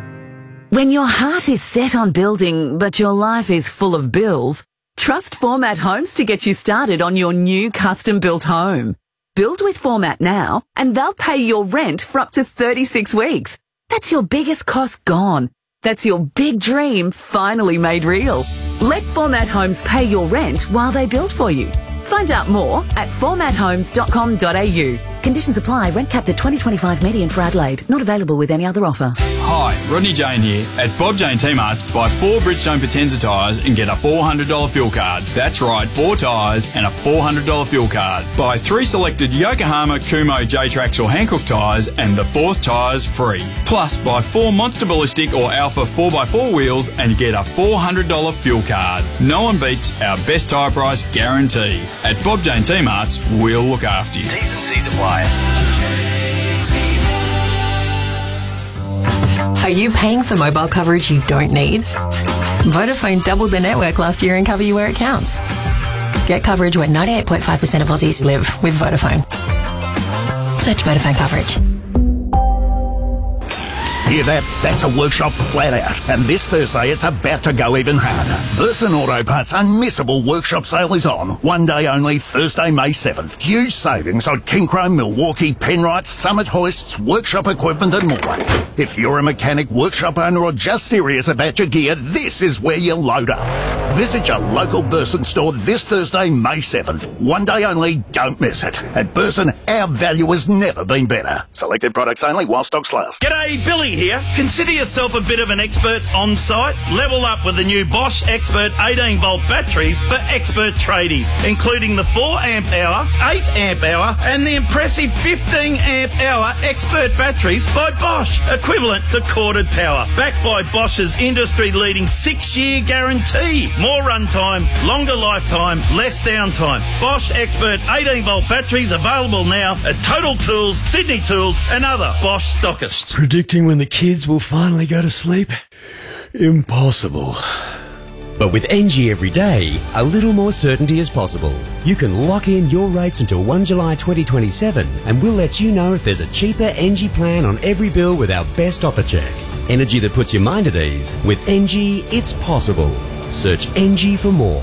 [SPEAKER 14] When your heart is set on building, but your life is full of bills, trust Format Homes to get you started on your new custom-built home. Build with Format now, and they'll pay your rent for up to 36 weeks. That's your biggest cost gone. That's your big dream finally made real. Let Format Homes pay your rent while they build for you. Find out more at formathomes.com.au. Conditions apply. Rent capped at $20.25 median for Adelaide. Not available with any other offer.
[SPEAKER 15] Hi, Rodney Jane here. At Bob Jane T-Marts, buy 4 Bridgestone Potenza tyres and get a $400 fuel card. That's right, 4 tyres and a $400 fuel card. Buy 3 selected Yokohama, Kumo, J-Trax or Hankook tyres and the 4th tyre's free. Plus, buy 4 Monster Ballistic or Alpha 4x4 wheels and get a $400 fuel card. No one beats our best tyre price guarantee. At Bob Jane T-Marts, we'll look after you.
[SPEAKER 12] T's and C's apply.
[SPEAKER 16] Are you paying for mobile coverage you don't need? Vodafone doubled their network last year and cover you where it counts. Get coverage where 98.5% of Aussies live with Vodafone. Search Vodafone coverage.
[SPEAKER 17] Hear that? That's a workshop flat out. And this Thursday, it's about to go even harder. Burson Auto Parts' unmissable workshop sale is on. One day only, Thursday, May 7th. Huge savings on King Chrome, Milwaukee, Penrite, Summit hoists, workshop equipment and more. If you're a mechanic, workshop owner or just serious about your gear, this is where you load up. Visit your local Burson store this Thursday, May 7th. One day only, don't miss it. At Burson, our value has never been better. Selected products only while stocks last.
[SPEAKER 18] G'day, Billy here. Consider yourself a bit of an expert on site. Level up with the new Bosch Expert 18-volt batteries for expert tradies, including the 4-amp-hour, 8-amp-hour and the impressive 15-amp-hour expert batteries by Bosch, equivalent to corded power, backed by Bosch's industry-leading 6-year guarantee. More runtime, longer lifetime, less downtime. Bosch Expert 18-volt batteries available now at Total Tools, Sydney Tools and other Bosch stockists.
[SPEAKER 19] Predicting when the kids will finally go to sleep? Impossible.
[SPEAKER 20] But with NG every day, a little more certainty is possible. You can lock in your rates until 1 July 2027 and we'll let you know if there's a cheaper NG plan on every bill with our best offer check. Energy that puts your mind at ease. With NG, it's possible. Search NG for more.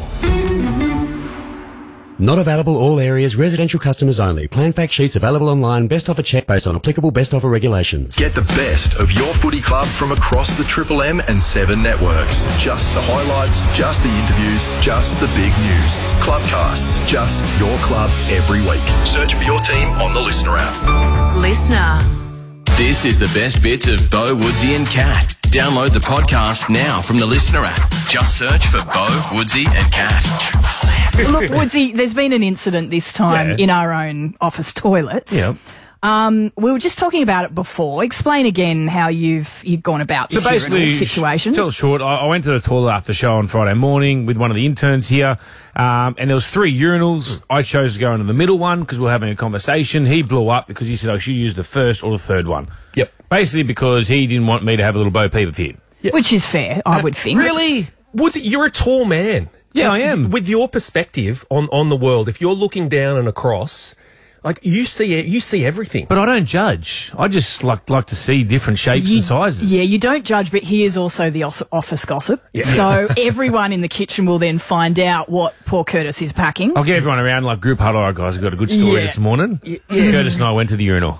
[SPEAKER 20] Not available all areas, residential customers only. Plan fact sheets available online, best offer check based on applicable best offer regulations.
[SPEAKER 7] Get the best of your footy club from across the Triple M and 7 networks. Just the highlights, just the interviews, just the big news. Clubcasts, just your club every week. Search for your team on the Listener app.
[SPEAKER 13] Listener.
[SPEAKER 7] This is the best bits of Bo, Woodsy and Cat. Download the podcast now from the Listener app. Just search for Bo, Woodsy and Cat.
[SPEAKER 1] Look, Woodsy, there's been an incident this time in our own office toilets.
[SPEAKER 2] Yep.
[SPEAKER 1] We were just talking about it before. Explain again how you've gone about this urinal situation.
[SPEAKER 2] Tell it short, I went to the toilet after the show on Friday morning with one of the interns here, and there was 3 urinals. I chose to go into the middle one because we were having a conversation. He blew up because he said I should use the first or the third one.
[SPEAKER 3] Yep.
[SPEAKER 2] Basically because he didn't want me to have a little Bo Peep fit.
[SPEAKER 3] Yep.
[SPEAKER 1] Which is fair, I would think.
[SPEAKER 3] Really? Woodsy, you're a tall man.
[SPEAKER 2] Yeah, I am.
[SPEAKER 3] With your perspective on the world, if you're looking down and across, like you see everything.
[SPEAKER 2] But I don't judge. I just like to see different shapes and sizes.
[SPEAKER 1] Yeah, you don't judge, but he is also the office gossip.
[SPEAKER 2] Yeah.
[SPEAKER 1] So everyone in the kitchen will then find out what poor Curtis is packing.
[SPEAKER 2] I'll get everyone around like group huddle. All right, guys, I've got a good story this morning.
[SPEAKER 1] Yeah.
[SPEAKER 2] Curtis and I went to the urinal.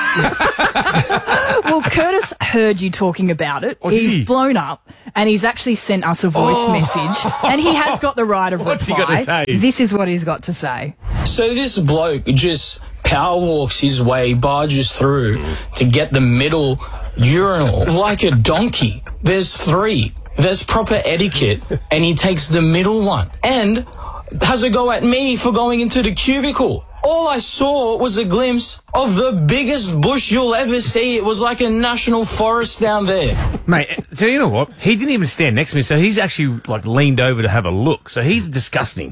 [SPEAKER 1] Well, Curtis heard you talking about it.
[SPEAKER 2] Oh, did
[SPEAKER 1] He's
[SPEAKER 2] he?
[SPEAKER 1] blown up, and he's actually sent us a voice message, and he has got the right of
[SPEAKER 2] What's he
[SPEAKER 1] reply.
[SPEAKER 2] got to say?
[SPEAKER 1] This is what he's got to say.
[SPEAKER 21] So this bloke just power walks his way, barges through to get the middle urinal like a donkey. There's 3. There's proper etiquette, and he takes the middle one and has a go at me for going into the cubicle. All I saw was a glimpse of the biggest bush you'll ever see. It was like a national forest down there.
[SPEAKER 2] Mate, so you know what? He didn't even stand next to me, so he's actually like leaned over to have a look. So he's disgusting.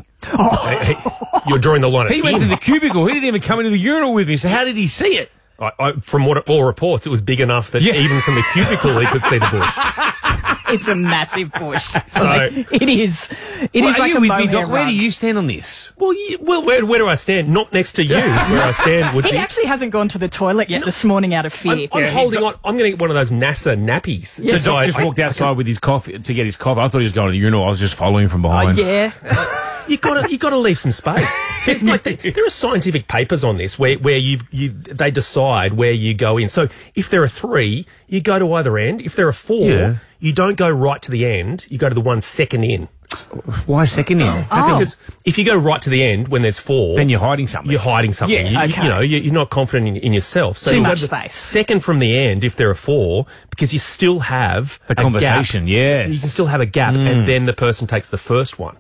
[SPEAKER 3] You're drawing the line at
[SPEAKER 2] He
[SPEAKER 3] him.
[SPEAKER 2] went to the cubicle. He didn't even come into the urinal with me. So how did he see it?
[SPEAKER 3] From what all reports, it was big enough that even from the cubicle he could see the bush.
[SPEAKER 1] It's a massive bush.
[SPEAKER 3] So
[SPEAKER 1] it is. It is like
[SPEAKER 2] you
[SPEAKER 1] a
[SPEAKER 2] with me,
[SPEAKER 1] mohair
[SPEAKER 2] Doc? Where
[SPEAKER 1] rug.
[SPEAKER 2] do you stand on this?
[SPEAKER 3] Well, where do I stand? Not next to you, is where I stand. Would
[SPEAKER 1] He actually hasn't gone to the toilet yet this morning out of fear.
[SPEAKER 3] I'm holding on. I'm going to get one of those NASA nappies.
[SPEAKER 2] So Doc just walked outside with his coffee to get his coffee. I thought he was going to the urinal. I was just following from behind.
[SPEAKER 1] Yeah.
[SPEAKER 3] You got to leave some space. It's like there are scientific papers on this where they decide where you go in. So if there are 3, you go to either end. If there are 4, you don't go right to the end. You go to the one second in.
[SPEAKER 2] Why second in?
[SPEAKER 3] Because if you go right to the end when there's 4,
[SPEAKER 2] then you're hiding something.
[SPEAKER 3] You're hiding something.
[SPEAKER 2] Yeah,
[SPEAKER 3] You're not confident in yourself. So
[SPEAKER 1] Too
[SPEAKER 3] you
[SPEAKER 1] much
[SPEAKER 3] go to the
[SPEAKER 1] space.
[SPEAKER 3] Second from the end if there are 4, because you still have
[SPEAKER 2] The conversation,
[SPEAKER 3] a gap.
[SPEAKER 2] yes.
[SPEAKER 3] You can still have a gap, and then the person takes the first one.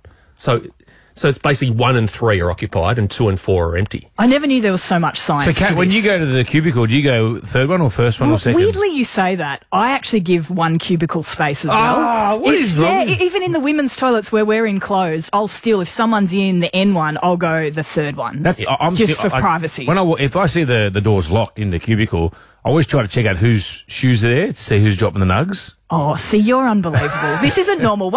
[SPEAKER 3] So it's basically 1 and 3 are occupied, and 2 and 4 are empty.
[SPEAKER 1] I never knew there was so much
[SPEAKER 2] So,
[SPEAKER 1] science.
[SPEAKER 2] Kat,
[SPEAKER 1] to
[SPEAKER 2] when
[SPEAKER 1] this.
[SPEAKER 2] you go to the cubicle, do you go third one or first one or second?
[SPEAKER 1] Weirdly, you say that. I actually give 1 cubicle space as well.
[SPEAKER 2] Ah, what is wrong?
[SPEAKER 1] Yeah, even in the women's toilets where we're in clothes, I'll still, if someone's in the N one, I'll go the third one.
[SPEAKER 2] I'm
[SPEAKER 1] just
[SPEAKER 2] still-
[SPEAKER 1] for privacy.
[SPEAKER 2] If I see the doors locked in the cubicle, I always try to check out whose shoes are there to see who's dropping the nugs.
[SPEAKER 1] Oh, see, you're unbelievable. This isn't normal.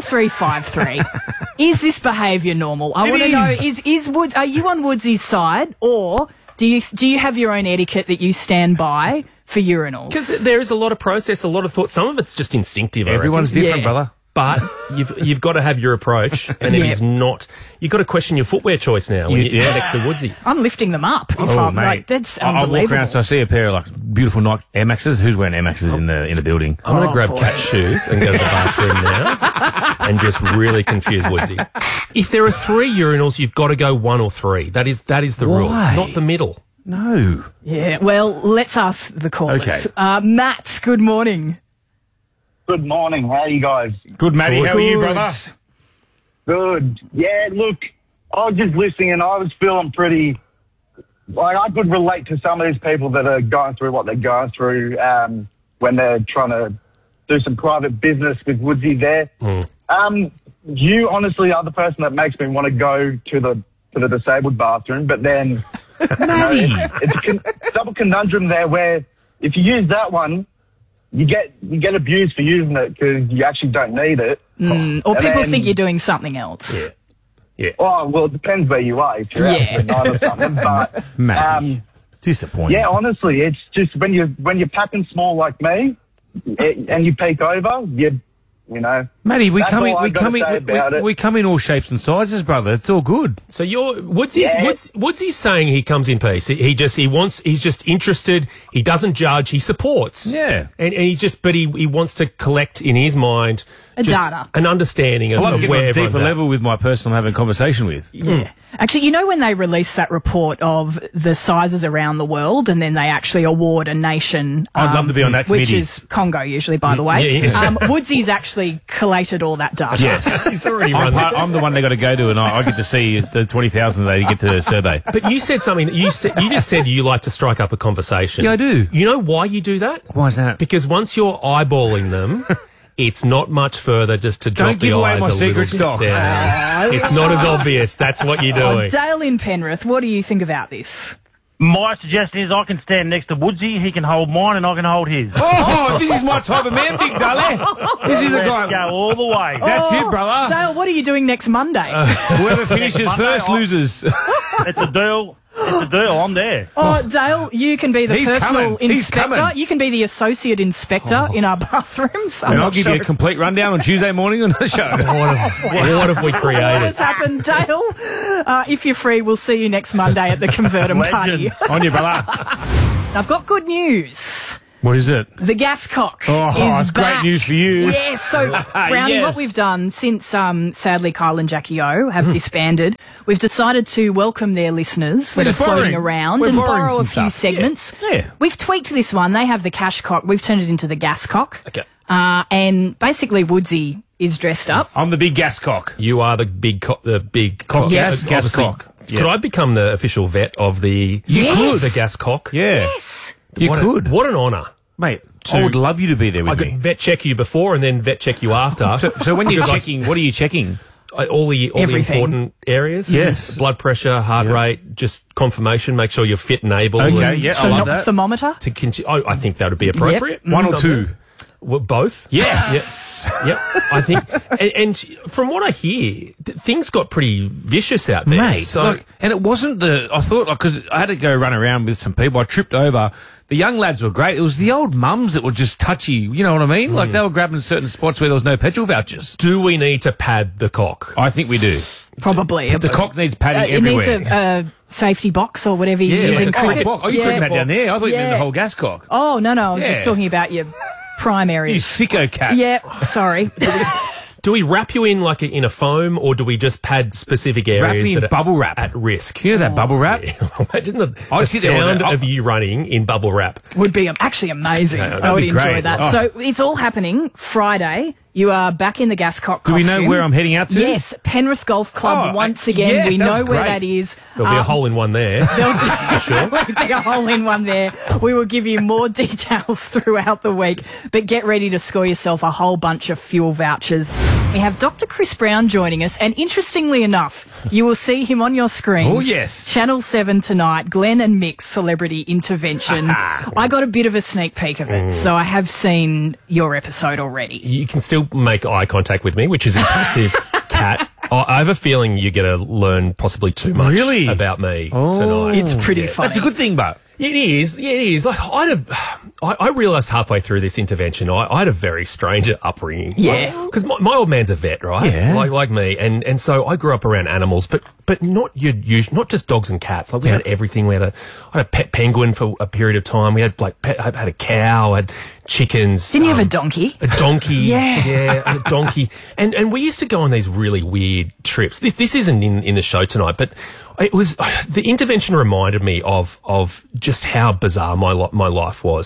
[SPEAKER 1] 13353. Is this behaviour normal? I
[SPEAKER 2] It
[SPEAKER 1] want to know,
[SPEAKER 2] is.
[SPEAKER 1] is Woods, are you on Woodsy's side, or do you have your own etiquette that you stand by for urinals?
[SPEAKER 3] Because there is a lot of process, a lot of thought. Some of it's just instinctive. I
[SPEAKER 2] Everyone's
[SPEAKER 3] reckon.
[SPEAKER 2] different, brother.
[SPEAKER 3] But you've got to have your approach, and it is not. You've got to question your footwear choice now when you're next to Woodsy.
[SPEAKER 1] I'm lifting them up. If I'm like, that's
[SPEAKER 2] I walk
[SPEAKER 1] unbelievable.
[SPEAKER 2] around, so I see a pair of like beautiful Nike Air Maxes. Who's wearing Air Maxes in the building?
[SPEAKER 3] I'm going to grab
[SPEAKER 1] boy.
[SPEAKER 3] Kat's shoes and go to the bathroom now and just really confuse Woodsy. If there are 3 urinals, you've got to go 1 or 3. That is the rule,
[SPEAKER 2] Why?
[SPEAKER 3] not the middle.
[SPEAKER 2] No.
[SPEAKER 1] Yeah, well, let's ask the callers.
[SPEAKER 2] Okay.
[SPEAKER 1] Matt, good morning.
[SPEAKER 22] Good morning. How are you guys?
[SPEAKER 2] Good, Matty. How are you,
[SPEAKER 1] Good.
[SPEAKER 2] brother?
[SPEAKER 22] Good. Yeah, look, I was just listening and I was feeling pretty... Like, I could relate to some of these people that are going through what they're going through when they're trying to do some private business with Woodsy there. You honestly are the person that makes me want to go to the disabled bathroom, but then... it's a double conundrum there where if you use that one... You get abused for using it because you actually don't need it.
[SPEAKER 1] Or
[SPEAKER 22] And
[SPEAKER 1] people
[SPEAKER 22] then-
[SPEAKER 1] think you're doing something else.
[SPEAKER 3] Yeah.
[SPEAKER 22] Oh, well, it depends where you are. If you're out at night or something. But,
[SPEAKER 2] Matty. Disappointing.
[SPEAKER 22] yeah, honestly, it's just when you're packing small like me and you peek over, you know.
[SPEAKER 2] Matty, we
[SPEAKER 22] that's
[SPEAKER 2] come in.
[SPEAKER 22] all I've
[SPEAKER 2] We
[SPEAKER 22] got to
[SPEAKER 2] come
[SPEAKER 22] say
[SPEAKER 2] in.
[SPEAKER 22] about it.
[SPEAKER 2] We come in all shapes and sizes, brother. It's all good.
[SPEAKER 3] So Woodsy's saying he comes in peace. He's just interested. He doesn't judge. He supports.
[SPEAKER 2] Yeah.
[SPEAKER 3] And he wants to collect in his mind just
[SPEAKER 1] data.
[SPEAKER 3] an understanding
[SPEAKER 2] I
[SPEAKER 3] of,
[SPEAKER 2] love
[SPEAKER 3] of
[SPEAKER 2] getting
[SPEAKER 3] where
[SPEAKER 2] on a
[SPEAKER 3] everyone's
[SPEAKER 2] deeper
[SPEAKER 3] at.
[SPEAKER 2] level with my person I'm having a conversation with.
[SPEAKER 1] Yeah. Actually, you know when they release that report of the sizes around the world and then they actually award a nation...
[SPEAKER 2] I'd love to be on that
[SPEAKER 1] which
[SPEAKER 2] committee.
[SPEAKER 1] is Congo usually, by the way.
[SPEAKER 3] Yeah.
[SPEAKER 1] Woodsy's actually collated all that data.
[SPEAKER 2] Yes.
[SPEAKER 3] He's already
[SPEAKER 2] I'm the one they got to go to, and I get to see the 20,000 they get to survey.
[SPEAKER 3] But you said something. You just said you like to strike up a conversation.
[SPEAKER 2] Yeah, I do.
[SPEAKER 3] You know why you do that?
[SPEAKER 2] Why is that?
[SPEAKER 3] Because once you're eyeballing them, it's not much further just to drop
[SPEAKER 2] Don't give
[SPEAKER 3] the
[SPEAKER 2] away
[SPEAKER 3] eyes
[SPEAKER 2] my
[SPEAKER 3] a
[SPEAKER 2] secret
[SPEAKER 3] little
[SPEAKER 2] stock.
[SPEAKER 3] bit down. It's not as obvious. That's what you're doing.
[SPEAKER 1] Dale in Penrith, what do you think about this?
[SPEAKER 4] My suggestion is I can stand next to Woodsy, he can hold mine and I can hold his.
[SPEAKER 2] Oh, this is my type of man, Big Dolly. This is a guy.
[SPEAKER 4] Let's go all the way.
[SPEAKER 2] That's it, brother.
[SPEAKER 1] Dale, what are you doing next Monday?
[SPEAKER 2] Whoever finishes
[SPEAKER 4] Monday,
[SPEAKER 2] first loses.
[SPEAKER 4] It's a deal. It's a deal. I'm there.
[SPEAKER 1] Oh, Dale, you can be the
[SPEAKER 2] He's
[SPEAKER 1] personal
[SPEAKER 2] coming. He's
[SPEAKER 1] inspector.
[SPEAKER 2] coming.
[SPEAKER 1] You can be the associate inspector in our bathrooms.
[SPEAKER 2] And I'll give you a complete rundown on Tuesday morning on the show.
[SPEAKER 3] What have we
[SPEAKER 1] What
[SPEAKER 3] created?
[SPEAKER 1] has happened, Dale? If you're free, we'll see you next Monday at the Convertum party.
[SPEAKER 2] On you, brother.
[SPEAKER 1] I've got good news.
[SPEAKER 2] What is it?
[SPEAKER 1] The Gascock
[SPEAKER 2] Oh,
[SPEAKER 1] is
[SPEAKER 2] it's great
[SPEAKER 1] back.
[SPEAKER 2] news for you.
[SPEAKER 1] Yes, so Brownie,
[SPEAKER 2] Yes.
[SPEAKER 1] what we've done since sadly Kyle and Jackie O have disbanded, we've decided to welcome their listeners
[SPEAKER 2] We're
[SPEAKER 1] that are
[SPEAKER 2] just
[SPEAKER 1] floating
[SPEAKER 2] borrowing.
[SPEAKER 1] around
[SPEAKER 2] We're
[SPEAKER 1] and
[SPEAKER 2] borrowing
[SPEAKER 1] borrow a
[SPEAKER 2] some
[SPEAKER 1] few
[SPEAKER 2] stuff.
[SPEAKER 1] segments.
[SPEAKER 2] Yeah.
[SPEAKER 1] We've tweaked this one. They have the Cashcock. We've turned it into the Gascock.
[SPEAKER 3] Okay.
[SPEAKER 1] And basically Woodsy is dressed up.
[SPEAKER 2] I'm the big gas cock.
[SPEAKER 3] You are the big cock.
[SPEAKER 1] Yes.
[SPEAKER 2] Gas
[SPEAKER 3] Obviously,
[SPEAKER 2] cock.
[SPEAKER 3] Could I become the official vet of the the gas cock?
[SPEAKER 2] Yeah.
[SPEAKER 1] Yes.
[SPEAKER 2] You could.
[SPEAKER 3] What an honour.
[SPEAKER 2] Mate, I would love you to be there with
[SPEAKER 3] I
[SPEAKER 2] me.
[SPEAKER 3] could vet check you before and then vet check you after.
[SPEAKER 2] So when you're
[SPEAKER 3] Because I-
[SPEAKER 2] checking, what are you checking?
[SPEAKER 3] all the
[SPEAKER 1] Everything.
[SPEAKER 3] important areas.
[SPEAKER 2] Yes.
[SPEAKER 3] Blood pressure, heart rate, just confirmation. Make sure you're fit and able.
[SPEAKER 2] Okay,
[SPEAKER 3] and
[SPEAKER 2] yeah, I love that.
[SPEAKER 1] Thermometer?
[SPEAKER 3] To continue. I think that would be appropriate.
[SPEAKER 2] One or two?
[SPEAKER 3] Well, both.
[SPEAKER 2] Yes.
[SPEAKER 3] Yep. I think, and from what I hear, things got pretty vicious out there.
[SPEAKER 2] Mate,
[SPEAKER 3] so
[SPEAKER 2] look, and it wasn't I thought, because I had to go run around with some people, I tripped over. The young lads were great. It was the old mums that were just touchy, you know what I mean? Like they were grabbing certain spots where there was no petrol vouchers.
[SPEAKER 3] do we need to pad the cock?
[SPEAKER 2] I think we do.
[SPEAKER 1] Probably.
[SPEAKER 2] The cock needs padding
[SPEAKER 1] It
[SPEAKER 2] everywhere.
[SPEAKER 1] needs a safety box or whatever you use
[SPEAKER 3] like
[SPEAKER 1] in
[SPEAKER 3] a
[SPEAKER 1] cricket.
[SPEAKER 2] Oh, you're talking about down there? I thought you meant the whole gas cock.
[SPEAKER 1] Oh, no, I was just
[SPEAKER 2] Yeah.
[SPEAKER 1] talking about your prime
[SPEAKER 2] You
[SPEAKER 1] areas.
[SPEAKER 2] sicko cat.
[SPEAKER 1] Yeah, sorry.
[SPEAKER 3] Do we wrap you in like in a foam, or do we just pad specific areas
[SPEAKER 2] Wrap me in
[SPEAKER 3] that are
[SPEAKER 2] bubble wrap.
[SPEAKER 3] at risk?
[SPEAKER 2] You know that bubble wrap?
[SPEAKER 3] Imagine the
[SPEAKER 2] I'd sit there all
[SPEAKER 3] sound
[SPEAKER 2] day.
[SPEAKER 3] of you running in bubble wrap.
[SPEAKER 1] Would be actually amazing.
[SPEAKER 2] Yeah, that'd
[SPEAKER 1] I would
[SPEAKER 2] be
[SPEAKER 1] enjoy
[SPEAKER 2] great.
[SPEAKER 1] that.
[SPEAKER 2] Oh.
[SPEAKER 1] So it's all happening Friday. You are back in the Gascock
[SPEAKER 2] Do we
[SPEAKER 1] costume.
[SPEAKER 2] know where I'm heading out to?
[SPEAKER 1] Yes, Penrith Golf Club
[SPEAKER 2] Oh,
[SPEAKER 1] once again.
[SPEAKER 2] yes,
[SPEAKER 1] we
[SPEAKER 2] that
[SPEAKER 1] know
[SPEAKER 2] was
[SPEAKER 1] where
[SPEAKER 2] great.
[SPEAKER 1] that is.
[SPEAKER 3] There'll be a hole in one there.
[SPEAKER 1] There'll be a hole in one there. We will give you more details throughout the week, but get ready to score yourself a whole bunch of fuel vouchers. We have Dr. Chris Brown joining us, and interestingly enough, you will see him on your screens.
[SPEAKER 2] Oh, yes.
[SPEAKER 1] Channel 7 tonight, Glenn and Mick's Celebrity Intervention. I got a bit of a sneak peek of it, so I have seen your episode already.
[SPEAKER 3] You can still make eye contact with me, which is impressive, Kat. I have a feeling you're going to learn possibly too much
[SPEAKER 2] Really?
[SPEAKER 3] about me
[SPEAKER 2] Oh.
[SPEAKER 3] tonight.
[SPEAKER 1] It's pretty funny.
[SPEAKER 2] That's a good thing, but.
[SPEAKER 3] It is. Yeah, it is. Like, I realised halfway through this intervention, I had a very strange upbringing.
[SPEAKER 1] Yeah.
[SPEAKER 3] Because my old man's a vet, right?
[SPEAKER 2] Yeah.
[SPEAKER 3] Like me. And so I grew up around animals, but not your usual, not just dogs and cats. Like we had everything. I had a pet penguin for a period of time. We had I had a cow, I had chickens.
[SPEAKER 1] Didn't you have a donkey?
[SPEAKER 3] A donkey.
[SPEAKER 1] Yeah.
[SPEAKER 3] Yeah, a donkey. And we used to go on these really weird trips. This isn't in the show tonight, but it was, the intervention reminded me of just how bizarre my life was.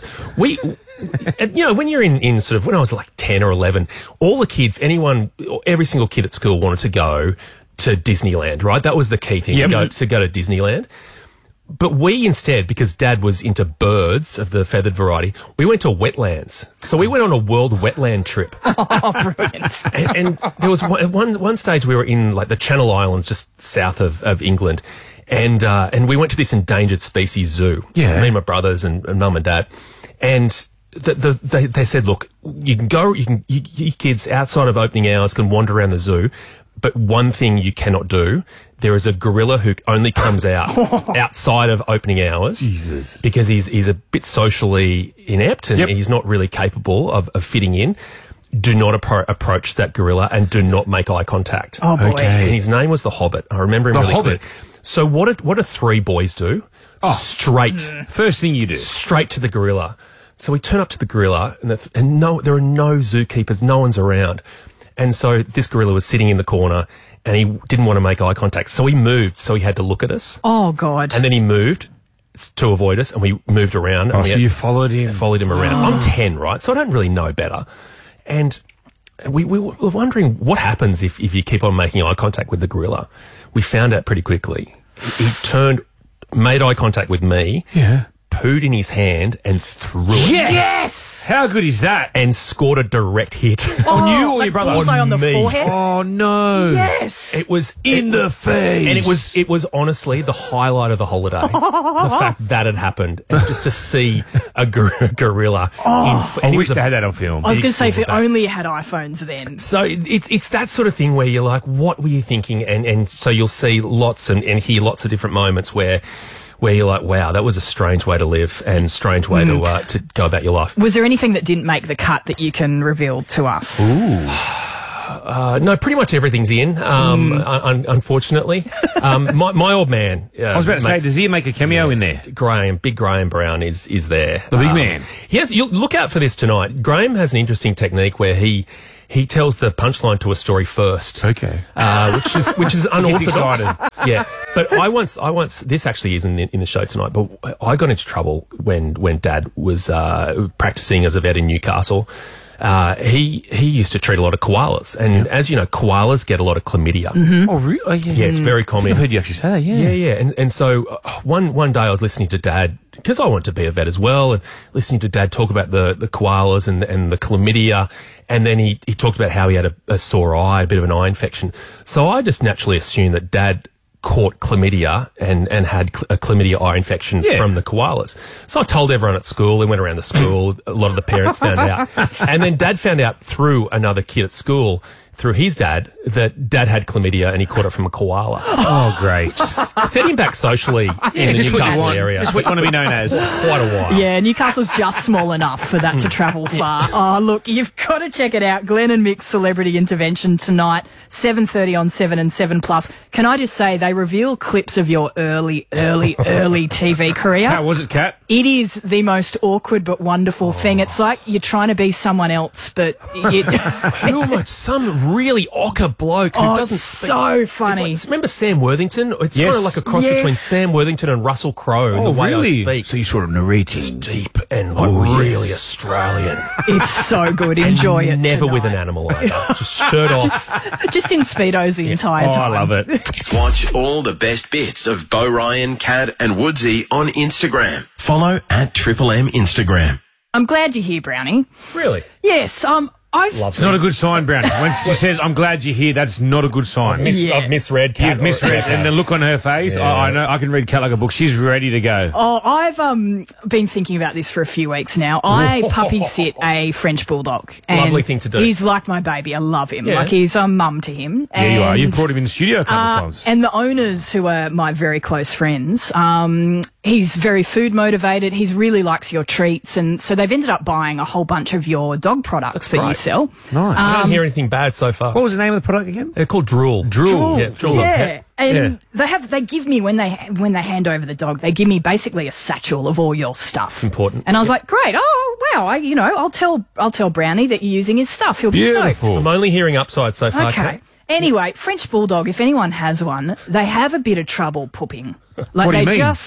[SPEAKER 3] And, you know, when you're in sort of, when I was like 10 or 11, all the kids, every single kid at school wanted to go to Disneyland, right? That was the key thing, to go to Disneyland. But we instead, because Dad was into birds of the feathered variety, we went to wetlands. So we went on a world wetland trip.
[SPEAKER 1] Oh, brilliant.
[SPEAKER 3] And there was one stage we were in like the Channel Islands, just south of England, and we went to this endangered species zoo.
[SPEAKER 2] Yeah.
[SPEAKER 3] Me and my brothers and Mum and Dad, and they said, look, you kids outside of opening hours can wander around the zoo, but one thing you cannot do. There is a gorilla who only comes out outside of opening hours.
[SPEAKER 2] Jesus.
[SPEAKER 3] Because he's a bit socially inept and he's not really capable of fitting in. Do not approach that gorilla and do not make eye contact.
[SPEAKER 1] Oh, boy.
[SPEAKER 3] Okay. And his name was the Hobbit. I remember him
[SPEAKER 2] The
[SPEAKER 3] really
[SPEAKER 2] Hobbit.
[SPEAKER 3] clearly. So what do three boys do? Straight.
[SPEAKER 2] First thing you do.
[SPEAKER 3] Straight to the gorilla. So we turn up to the gorilla and there are no zookeepers. No one's around. And so this gorilla was sitting in the corner and he didn't want to make eye contact. So he moved, so he had to look at us.
[SPEAKER 1] Oh, God.
[SPEAKER 3] And then he moved to avoid us and we moved around.
[SPEAKER 2] Oh,
[SPEAKER 3] and
[SPEAKER 2] so you followed him.
[SPEAKER 3] Followed him around. I'm 10, right? So I don't really know better. And we were wondering what happens if you keep on making eye contact with the gorilla. We found out pretty quickly. He made eye contact with me, pooed in his hand and threw it.
[SPEAKER 2] Yes! How good is that?
[SPEAKER 3] And scored a direct hit.
[SPEAKER 2] On you or your brother?
[SPEAKER 1] Bullseye on the
[SPEAKER 3] me.
[SPEAKER 1] forehead?
[SPEAKER 2] Oh, no.
[SPEAKER 1] Yes.
[SPEAKER 3] It was
[SPEAKER 2] in the face.
[SPEAKER 3] And it was honestly the highlight of the holiday. The fact that had happened. And just to see a gorilla.
[SPEAKER 2] I wish they had that on film.
[SPEAKER 1] I was going to say, if it only had iPhones then.
[SPEAKER 3] So it's that sort of thing where you're like, what were you thinking? And so you'll see lots and hear lots of different moments where you're like, wow, that was a strange way to live and strange way to go about your life.
[SPEAKER 1] Was there anything that didn't make the cut that you can reveal to us?
[SPEAKER 3] No, pretty much everything's in, unfortunately. My old man...
[SPEAKER 2] I was about to say, does he make a cameo in there?
[SPEAKER 3] Big Graham Brown is there.
[SPEAKER 2] The big man.
[SPEAKER 3] Yes, you'll look out for this tonight. Graham has an interesting technique where he tells the punchline to a story first.
[SPEAKER 2] Okay.
[SPEAKER 3] Which is unorthodox.
[SPEAKER 2] Excited.
[SPEAKER 3] Yeah. But I once this actually isn't in the show tonight, but I got into trouble when Dad was practicing as a vet in Newcastle. He used to treat a lot of koalas, and as you know, koalas get a lot of chlamydia.
[SPEAKER 1] Mm-hmm.
[SPEAKER 2] Oh, really? Oh,
[SPEAKER 3] Yeah, it's very common.
[SPEAKER 2] I've heard you actually say that. Yeah,
[SPEAKER 3] yeah. And so one day I was listening to Dad, because I want to be a vet as well, and listening to Dad talk about the koalas and the chlamydia, and then he talked about how he had a sore eye, a bit of an eye infection. So I just naturally assumed that Dad caught chlamydia and had a chlamydia eye infection from the koalas. So I told everyone at school. They went around the school. A lot of the parents found out. And then Dad found out through another kid at school, through his dad, that Dad had chlamydia and he caught it from a koala.
[SPEAKER 2] Oh, great.
[SPEAKER 3] Set him back socially in the Newcastle area.
[SPEAKER 2] Just what you want to be known as.
[SPEAKER 3] Quite a while.
[SPEAKER 1] Yeah, Newcastle's just small enough for that to travel far. Oh, look, you've got to check it out. Glenn and Mick's Celebrity Intervention tonight, 7:30 on 7 and 7+. Can I just say, they reveal clips of your early TV career.
[SPEAKER 2] How was it, Kat?
[SPEAKER 1] It is the most awkward but wonderful thing. It's like you're trying to be someone else, but you...
[SPEAKER 3] You're like some really ocker bloke who doesn't speak.
[SPEAKER 1] So funny.
[SPEAKER 3] Like, remember Sam Worthington? It's kind of like a cross between Sam Worthington and Russell Crowe in the way I speak.
[SPEAKER 2] So you sort of narrating.
[SPEAKER 3] Just deep and really Australian.
[SPEAKER 1] It's so good. Enjoy it
[SPEAKER 3] Never
[SPEAKER 1] tonight.
[SPEAKER 3] with an animal either. Just shirt off.
[SPEAKER 1] Just in Speedos the entire time.
[SPEAKER 2] I love it.
[SPEAKER 7] Watch all the best bits of Bo Ryan, Kat and Woodsy on Instagram. Follow at Triple M Instagram.
[SPEAKER 1] I'm glad you're here, Brownie.
[SPEAKER 3] Really?
[SPEAKER 1] Yes.
[SPEAKER 2] It's not a good sign, Brownie. When she says, I'm glad you're here, that's not a good sign.
[SPEAKER 3] I've misread Kat.
[SPEAKER 2] You've misread. And the look on her face, I know, I can read Kat like a book. She's ready to go.
[SPEAKER 1] Oh, I've been thinking about this for a few weeks now. I puppy sit a French bulldog. And
[SPEAKER 3] lovely thing to do.
[SPEAKER 1] He's like my baby. I love him.
[SPEAKER 3] Yeah.
[SPEAKER 1] Like he's a mum to him.
[SPEAKER 2] Yeah, you are. You've brought him in the studio a couple of times.
[SPEAKER 1] And the owners, who are my very close friends, he's very food motivated. He really likes your treats. And so they've ended up buying a whole bunch of your dog products that you sell.
[SPEAKER 2] Nice.
[SPEAKER 3] I don't hear anything bad so far.
[SPEAKER 2] What was the name of the product again?
[SPEAKER 3] They're called Drool.
[SPEAKER 2] Drool.
[SPEAKER 3] Yeah, Drool.
[SPEAKER 1] Yeah. And they give me, when they hand over the dog, they give me basically a satchel of all your stuff.
[SPEAKER 3] It's important.
[SPEAKER 1] And I was like, great. Oh, wow. I'll tell Brownie that you're using his stuff. He'll be stoked.
[SPEAKER 3] I'm only hearing upside so far.
[SPEAKER 1] Okay.
[SPEAKER 3] Kat.
[SPEAKER 1] Anyway, French Bulldog, if anyone has one, they have a bit of trouble pooping. Like
[SPEAKER 2] What do you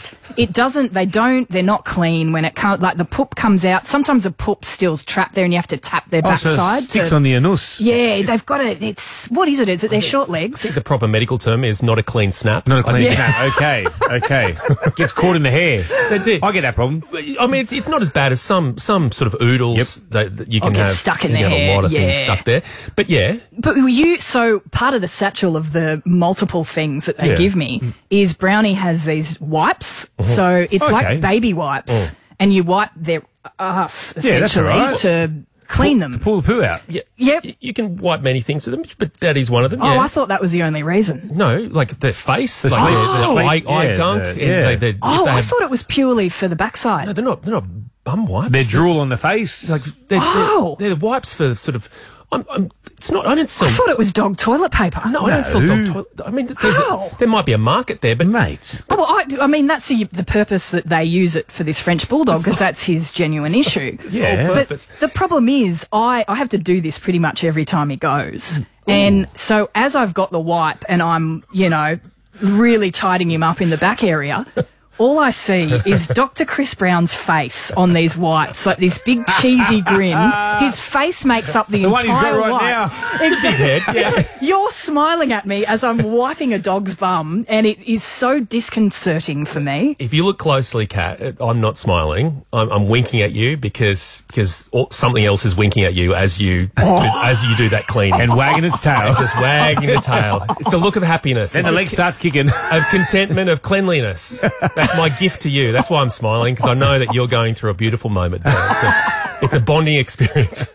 [SPEAKER 1] mean? They're not clean when it comes, like the poop comes out. Sometimes the poop still's trapped there and you have to tap their backside.
[SPEAKER 2] So it sticks on the anus.
[SPEAKER 1] Yeah, they've got it. What is it? Is it their short
[SPEAKER 3] I think
[SPEAKER 1] legs?
[SPEAKER 3] the proper medical term is not a clean snap.
[SPEAKER 2] Not a clean snap. Okay. Gets caught in the hair. I get that problem.
[SPEAKER 3] I mean, it's not as bad as some sort of oodles that you can
[SPEAKER 1] get
[SPEAKER 3] have.
[SPEAKER 1] stuck in
[SPEAKER 3] you
[SPEAKER 1] the
[SPEAKER 3] can have
[SPEAKER 1] hair,
[SPEAKER 3] a lot of things stuck there. But yeah.
[SPEAKER 1] But so part of the satchel of the multiple things that they give me is Brownie has these wipes. So it's like baby wipes, and you wipe their ass essentially to clean them.
[SPEAKER 2] Pull the poo out.
[SPEAKER 3] Yeah.
[SPEAKER 1] Yep.
[SPEAKER 3] You can wipe many things with them, but that is one of them.
[SPEAKER 1] Oh,
[SPEAKER 3] yeah.
[SPEAKER 1] I thought that was the only reason.
[SPEAKER 3] No, like their face,
[SPEAKER 2] The sleep.
[SPEAKER 3] eye gunk.
[SPEAKER 1] I thought it was purely for the backside.
[SPEAKER 3] No, they're not bum wipes.
[SPEAKER 2] They're drool on the face.
[SPEAKER 3] Like they're wipes for sort of. It's not. I don't sell.
[SPEAKER 1] I thought it was dog toilet paper.
[SPEAKER 3] No, I don't sell dog toilet. I mean, there might be a market there, but
[SPEAKER 2] mate.
[SPEAKER 1] Oh, well, I mean, that's the purpose that they use it for this French Bulldog, because that's his genuine issue.
[SPEAKER 3] Yeah.
[SPEAKER 1] But the problem is, I have to do this pretty much every time he goes. And so as I've got the wipe and I'm, really tidying him up in the back area, All I see is Dr. Chris Brown's face on these wipes, like this big cheesy grin. His face makes up the entire
[SPEAKER 2] one he's got right
[SPEAKER 1] wipe.
[SPEAKER 2] now.
[SPEAKER 1] Exactly.
[SPEAKER 3] Yeah.
[SPEAKER 1] You're smiling at me as I'm wiping a dog's bum, and it is so disconcerting for me.
[SPEAKER 3] If you look closely, Kat, I'm not smiling. I'm winking at you because something else is winking at you as you do that cleaning.
[SPEAKER 2] And wagging its tail.
[SPEAKER 3] And just wagging the tail. It's a look of happiness.
[SPEAKER 2] Then the leg starts kicking.
[SPEAKER 3] Of contentment, of cleanliness. That's my gift to you. That's why I'm smiling, because I know that you're going through a beautiful moment there. It's a bonding experience.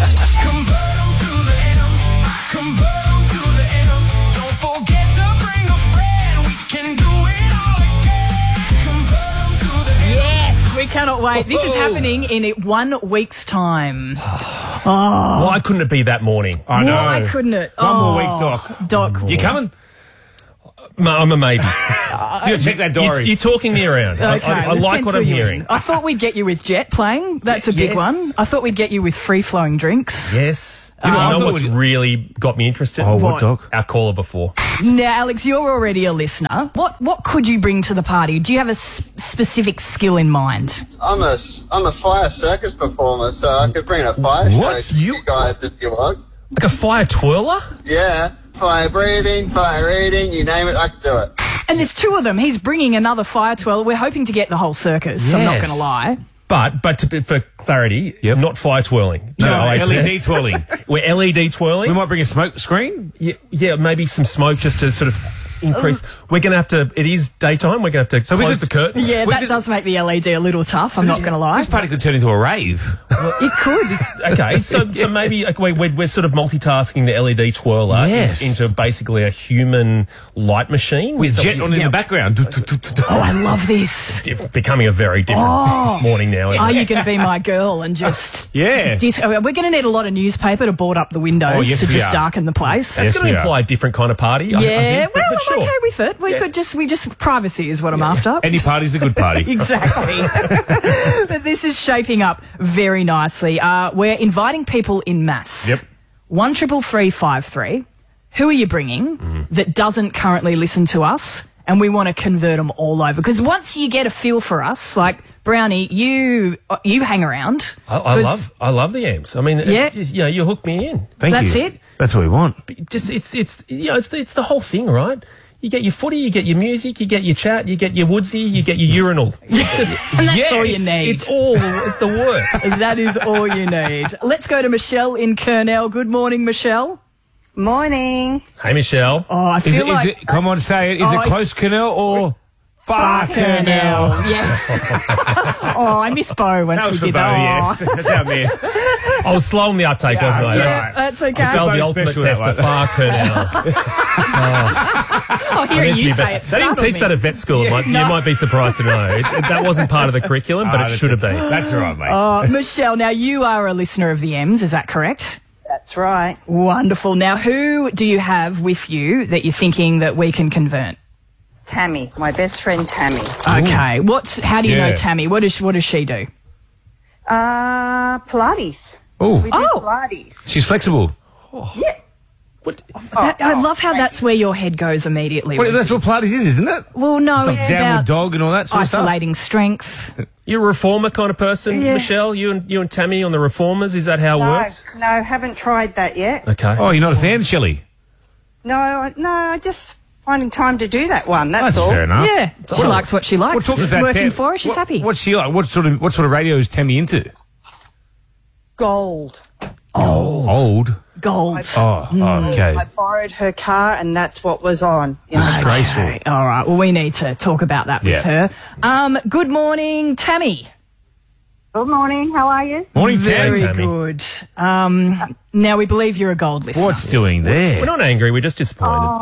[SPEAKER 1] We cannot wait. This is happening in 1 week's time.
[SPEAKER 3] Why couldn't it be that morning?
[SPEAKER 2] I know.
[SPEAKER 1] Why couldn't it?
[SPEAKER 2] One more week, Doc.
[SPEAKER 1] Doc.
[SPEAKER 2] You coming?
[SPEAKER 3] I'm a maybe.
[SPEAKER 2] You check that diary.
[SPEAKER 3] You're talking me around.
[SPEAKER 1] Okay,
[SPEAKER 3] I like what I'm hearing.
[SPEAKER 1] I thought we'd get you with Jet playing. That's a big one. I thought we'd get you with free-flowing drinks.
[SPEAKER 3] Yes. You know what's really got me interested?
[SPEAKER 2] Oh, what, Doc?
[SPEAKER 3] Our caller before.
[SPEAKER 1] Now, Alex, you're already a listener. What could you bring to the party? Do you have a specific skill in mind?
[SPEAKER 5] I'm a fire circus performer, so I could bring a fire show to you guys if you want.
[SPEAKER 3] Like a fire twirler?
[SPEAKER 5] Yeah. Fire breathing, fire eating, you name it, I can do it.
[SPEAKER 1] And there's two of them. He's bringing another fire twirler. We're hoping to get the whole circus. I'm not going to lie.
[SPEAKER 3] But for clarity, not fire twirling.
[SPEAKER 2] No, LED twirling.
[SPEAKER 3] We're LED twirling.
[SPEAKER 2] We might bring a smoke screen.
[SPEAKER 3] Yeah, maybe some smoke just to sort of increase. We're going to have to, it is daytime, we're going to have to close the curtains.
[SPEAKER 1] Yeah, that does make the LED a little tough, I'm not going to lie.
[SPEAKER 2] This party could turn into a rave.
[SPEAKER 1] It could.
[SPEAKER 3] Okay, so maybe we're sort of multitasking the LED twirler into basically a human light machine.
[SPEAKER 2] With jet on in the background.
[SPEAKER 1] Oh, I love this.
[SPEAKER 3] It's becoming a very different morning now, isn't
[SPEAKER 1] Are
[SPEAKER 3] it?
[SPEAKER 1] you going to be my girl and just...
[SPEAKER 2] Yeah.
[SPEAKER 1] We're going to need a lot of newspaper to board up the windows to just darken the place.
[SPEAKER 3] That's going to imply a different kind of party.
[SPEAKER 1] Yeah,
[SPEAKER 3] I think,
[SPEAKER 1] well,
[SPEAKER 3] but sure.
[SPEAKER 1] I'm okay with it. We just privacy is what I'm after.
[SPEAKER 2] Any party's a good party.
[SPEAKER 1] Exactly. But this is shaping up very nicely. We're inviting people in mass.
[SPEAKER 2] Yep.
[SPEAKER 1] 13353. Who are you bringing that doesn't currently listen to us? And we want to convert them all over. Because once you get a feel for us, like Brownie, you hang around.
[SPEAKER 3] I love the amps. I mean, you hook me in.
[SPEAKER 2] Thank you.
[SPEAKER 1] That's it.
[SPEAKER 2] That's what we want.
[SPEAKER 3] Just it's the whole thing, right? You get your footy, you get your music, you get your chat, you get your woodsy, you get your urinal.
[SPEAKER 1] And that's all you need.
[SPEAKER 3] It's the worst.
[SPEAKER 1] That is all you need. Let's go to Michelle in Kurnell. Good morning, Michelle.
[SPEAKER 6] Morning.
[SPEAKER 3] Hey, Michelle.
[SPEAKER 1] Oh, I feel like...
[SPEAKER 2] come on, say it. Is it close Kurnell or far Kurnell?
[SPEAKER 1] Yes. Oh, I miss Bo once
[SPEAKER 2] That was
[SPEAKER 1] we
[SPEAKER 2] for
[SPEAKER 1] did
[SPEAKER 2] Bo,
[SPEAKER 1] that.
[SPEAKER 2] yes. That's how me.
[SPEAKER 3] I was slow on the uptake, wasn't I?
[SPEAKER 1] Yeah, that's okay.
[SPEAKER 3] I failed the
[SPEAKER 2] Bo's
[SPEAKER 3] ultimate
[SPEAKER 2] special,
[SPEAKER 3] test,
[SPEAKER 2] that
[SPEAKER 3] the far Kurnell.
[SPEAKER 1] Oh, hearing you say it.
[SPEAKER 3] They didn't teach that at vet school. You might be surprised to know. That wasn't part of the curriculum, but it should have been.
[SPEAKER 2] That's all right, mate.
[SPEAKER 1] Oh, Michelle, now you are a listener of the M's, is that correct?
[SPEAKER 6] That's right.
[SPEAKER 1] Wonderful. Now, who do you have with you that you're thinking that we can convert?
[SPEAKER 6] Tammy, my best friend Tammy.
[SPEAKER 1] Okay. How do you know Tammy? What does she do?
[SPEAKER 6] Pilates.
[SPEAKER 2] Oh.
[SPEAKER 6] We do Pilates.
[SPEAKER 2] She's flexible.
[SPEAKER 6] Yeah.
[SPEAKER 1] I love how that's where your head goes immediately.
[SPEAKER 2] Well, that's what Pilates is, isn't it?
[SPEAKER 1] Well, no,
[SPEAKER 2] it's like downward dog and all that sort of stuff.
[SPEAKER 1] Isolating strength.
[SPEAKER 3] You're a reformer kind of person, Michelle? You and Tammy on the reformers? Is that how it works?
[SPEAKER 6] No, haven't tried that yet.
[SPEAKER 3] Okay.
[SPEAKER 2] Oh, you're not a fan, Shelley?
[SPEAKER 6] No, I just finding time to do that one. That's all.
[SPEAKER 2] Fair enough.
[SPEAKER 1] Yeah, she likes what she likes.
[SPEAKER 2] Well,
[SPEAKER 1] It's working for her. She's happy.
[SPEAKER 2] What's she like? What sort of radio is Tammy into?
[SPEAKER 6] Gold.
[SPEAKER 2] Old.
[SPEAKER 1] Gold.
[SPEAKER 2] Okay.
[SPEAKER 6] I borrowed her car, and that's what was on.
[SPEAKER 2] Disgraceful.
[SPEAKER 1] Okay. All right. Well, we need to talk about that with her. Good morning, Tammy.
[SPEAKER 23] Good morning. How are you?
[SPEAKER 2] Morning,
[SPEAKER 1] Very
[SPEAKER 2] Tammy.
[SPEAKER 1] good. Now we believe you're a gold listener.
[SPEAKER 2] What's doing there?
[SPEAKER 3] We're not angry. We're just disappointed.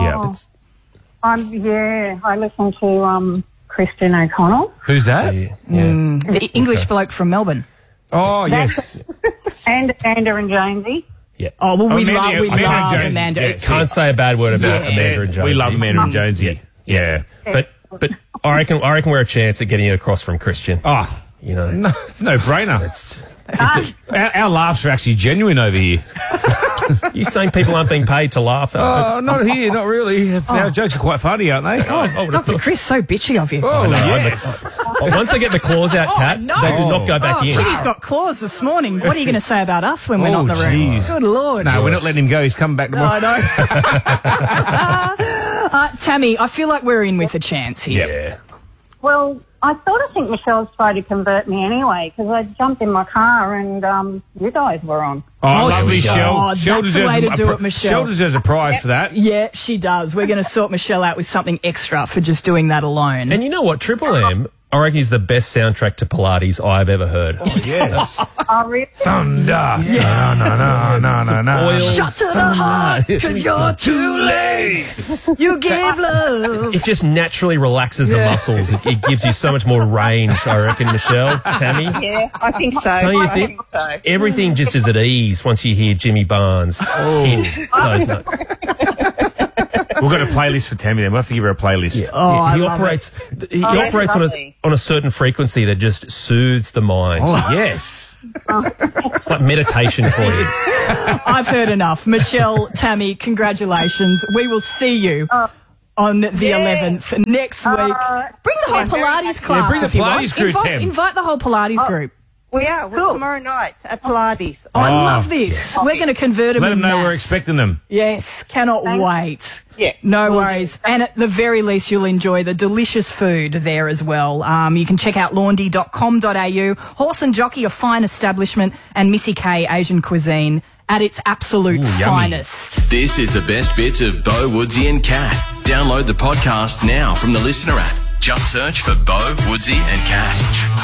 [SPEAKER 23] I listen to Christian O'Connell.
[SPEAKER 2] Who's that?
[SPEAKER 1] The English bloke from Melbourne.
[SPEAKER 2] Oh, yes.
[SPEAKER 23] And Amanda and Jonesy.
[SPEAKER 3] Yeah.
[SPEAKER 1] Oh, well, we
[SPEAKER 2] Amanda
[SPEAKER 1] love
[SPEAKER 2] Jonesy.
[SPEAKER 1] Amanda.
[SPEAKER 2] Yeah,
[SPEAKER 3] Can't say a bad word about Amanda and Jonesy.
[SPEAKER 2] We love Amanda and Jonesy. Yeah.
[SPEAKER 3] But I reckon we're a chance at getting it across from Christian.
[SPEAKER 2] Oh,
[SPEAKER 3] you know,
[SPEAKER 2] no, it's no brainer. Our laughs are actually genuine over here.
[SPEAKER 3] You saying people aren't being paid to laugh?
[SPEAKER 2] Oh, not here, not really. Our jokes are quite funny, aren't they?
[SPEAKER 1] Dr. Chris, so bitchy of you.
[SPEAKER 2] Oh, yes.
[SPEAKER 3] Once they get the claws out, Kat,
[SPEAKER 1] no.
[SPEAKER 3] they do not go back in.
[SPEAKER 1] Kitty's got claws this morning. What are you going to say about us when we're not in the room?
[SPEAKER 2] Geez.
[SPEAKER 1] Good Lord.
[SPEAKER 2] No, we're not letting him go. He's coming back tomorrow.
[SPEAKER 1] I know. Tammy, I feel like we're in with a chance here.
[SPEAKER 2] Yeah.
[SPEAKER 23] Well, I sort of think Michelle's tried to convert me anyway, because I jumped in my car and you guys were on.
[SPEAKER 2] Oh, lovely, Shell.
[SPEAKER 1] Oh, that's the way to do it, Michelle.
[SPEAKER 2] Shell deserves a prize for that.
[SPEAKER 1] Yeah, she does. We're going to sort Michelle out with something extra for just doing that alone.
[SPEAKER 3] And you know what? Triple M, I reckon, is the best soundtrack to Pilates I've ever heard.
[SPEAKER 2] Oh, yes.
[SPEAKER 23] Oh, really?
[SPEAKER 2] Thunder. Yeah. No.
[SPEAKER 3] Oils.
[SPEAKER 1] Shut to the heart, because you're too late. You give love.
[SPEAKER 3] It just naturally relaxes the muscles. It gives you so much more range, I reckon, Michelle, Tammy.
[SPEAKER 6] Yeah, I think so.
[SPEAKER 3] Don't you
[SPEAKER 6] I
[SPEAKER 3] think?
[SPEAKER 6] so.
[SPEAKER 3] Everything just is at ease once you hear Jimmy Barnes hit those notes.
[SPEAKER 2] We've got a playlist for Tammy then. We'll have to give her a playlist.
[SPEAKER 3] Yeah.
[SPEAKER 1] Oh,
[SPEAKER 3] he
[SPEAKER 1] I love
[SPEAKER 3] operates.
[SPEAKER 1] it.
[SPEAKER 3] He operates on a certain frequency that just soothes the mind.
[SPEAKER 2] Oh, yes.
[SPEAKER 3] It's like meditation for you.
[SPEAKER 1] I've heard enough. Michelle, Tammy, congratulations. We will see you on the 11th next week. Bring the whole Pilates class.
[SPEAKER 2] Yeah, bring the
[SPEAKER 1] if you want.
[SPEAKER 2] Pilates crew, Tam.
[SPEAKER 1] Invite the whole Pilates group.
[SPEAKER 6] We are. We're tomorrow night at Pilates.
[SPEAKER 1] I love this.
[SPEAKER 6] Yes.
[SPEAKER 1] We're going to convert them
[SPEAKER 2] Let
[SPEAKER 1] in
[SPEAKER 2] them know
[SPEAKER 1] mass.
[SPEAKER 2] we're expecting them.
[SPEAKER 1] Yes, cannot wait.
[SPEAKER 6] Yeah.
[SPEAKER 1] No worries. And at the very least, you'll enjoy the delicious food there as well. You can check out laundy.com.au, Horse and Jockey, a fine establishment, and Missy K Asian cuisine at its absolute finest.
[SPEAKER 7] This is the best bits of Bo, Woodsy and Kat. Download the podcast now from the Listener app. Just search for Bo, Woodsy and Kat.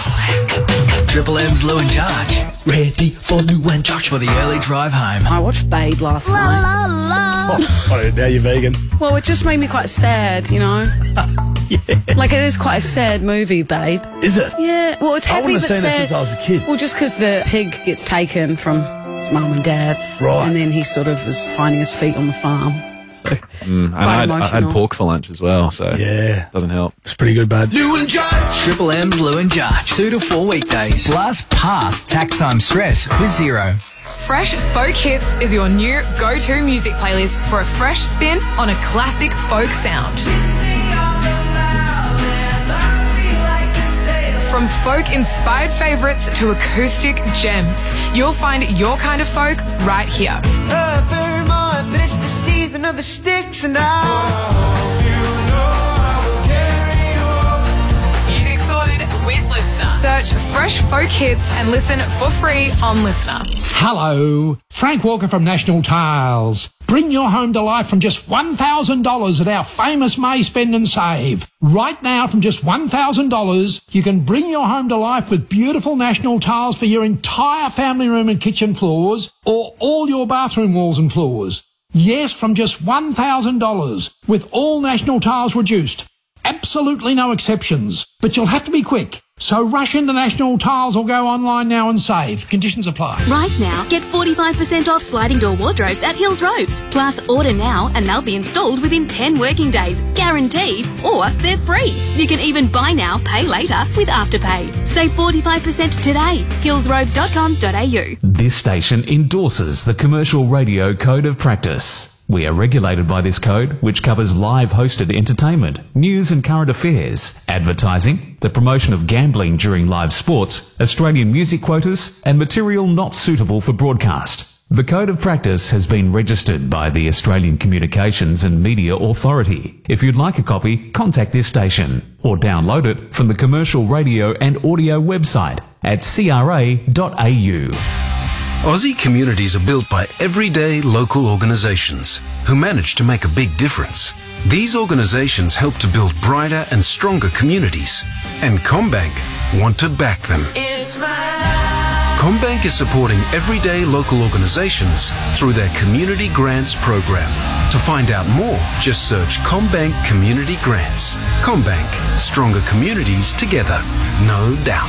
[SPEAKER 8] Triple M's Lou and Josh. Ready for Lou and Josh for the early drive home.
[SPEAKER 10] I watched Babe last night.
[SPEAKER 19] Now you're vegan.
[SPEAKER 10] Well, it just made me quite sad, you know? Like, it is quite a sad movie, Babe.
[SPEAKER 19] Is it?
[SPEAKER 10] Yeah. Well, it's
[SPEAKER 19] I
[SPEAKER 10] happy
[SPEAKER 19] wouldn't
[SPEAKER 10] but
[SPEAKER 19] have seen it
[SPEAKER 10] sad.
[SPEAKER 19] since I was a kid.
[SPEAKER 10] Well, just because the pig gets taken from his mum and dad.
[SPEAKER 19] Right.
[SPEAKER 10] And then he sort of is finding his feet on the farm. So,
[SPEAKER 11] and I had pork for lunch as well, so
[SPEAKER 19] yeah,
[SPEAKER 11] doesn't help.
[SPEAKER 19] It's pretty good, bud.
[SPEAKER 8] Lou and Josh. Triple M's Lou and Josh. 2 to 4 weekdays. Plus past tax time stress with Zero.
[SPEAKER 24] Fresh Folk Hits is your new go-to music playlist for a fresh spin on a classic folk sound. From folk-inspired favourites to acoustic gems, you'll find your kind of folk right here.
[SPEAKER 25] Of the sticks and
[SPEAKER 24] Music sorted with Listener. Search Fresh Folk Hits and listen for free on Listener.
[SPEAKER 26] Hello, Frank Walker from National Tiles. Bring your home to life from just $1,000 at our famous May Spend and Save. Right now, from just $1,000, you can bring your home to life with beautiful National Tiles for your entire family room and kitchen floors, or all your bathroom walls and floors. Yes, from just $1,000, with all National Tiles reduced. Absolutely no exceptions. But you'll have to be quick. So rush into National Tiles or go online now and save. Conditions apply.
[SPEAKER 27] Right now, get 45% off sliding door wardrobes at Hills Ropes. Plus, order now and they'll be installed within 10 working days, guaranteed, or they're free. You can even buy now, pay later with Afterpay. Save 45% today. hillsropes.com.au.
[SPEAKER 28] This station endorses the Commercial Radio Code of Practice. We are regulated by this code, which covers live hosted entertainment, news and current affairs, advertising, the promotion of gambling during live sports, Australian music quotas, and material not suitable for broadcast. The Code of Practice has been registered by the Australian Communications and Media Authority. If you'd like a copy, contact this station or download it from the Commercial Radio and Audio website at cra.au.
[SPEAKER 29] Aussie communities are built by everyday local organisations who manage to make a big difference. These organisations help to build brighter and stronger communities, and CommBank want to back them. CommBank is supporting everyday local organisations through their Community Grants program. To find out more, just search CommBank Community Grants. CommBank, stronger communities together, no doubt.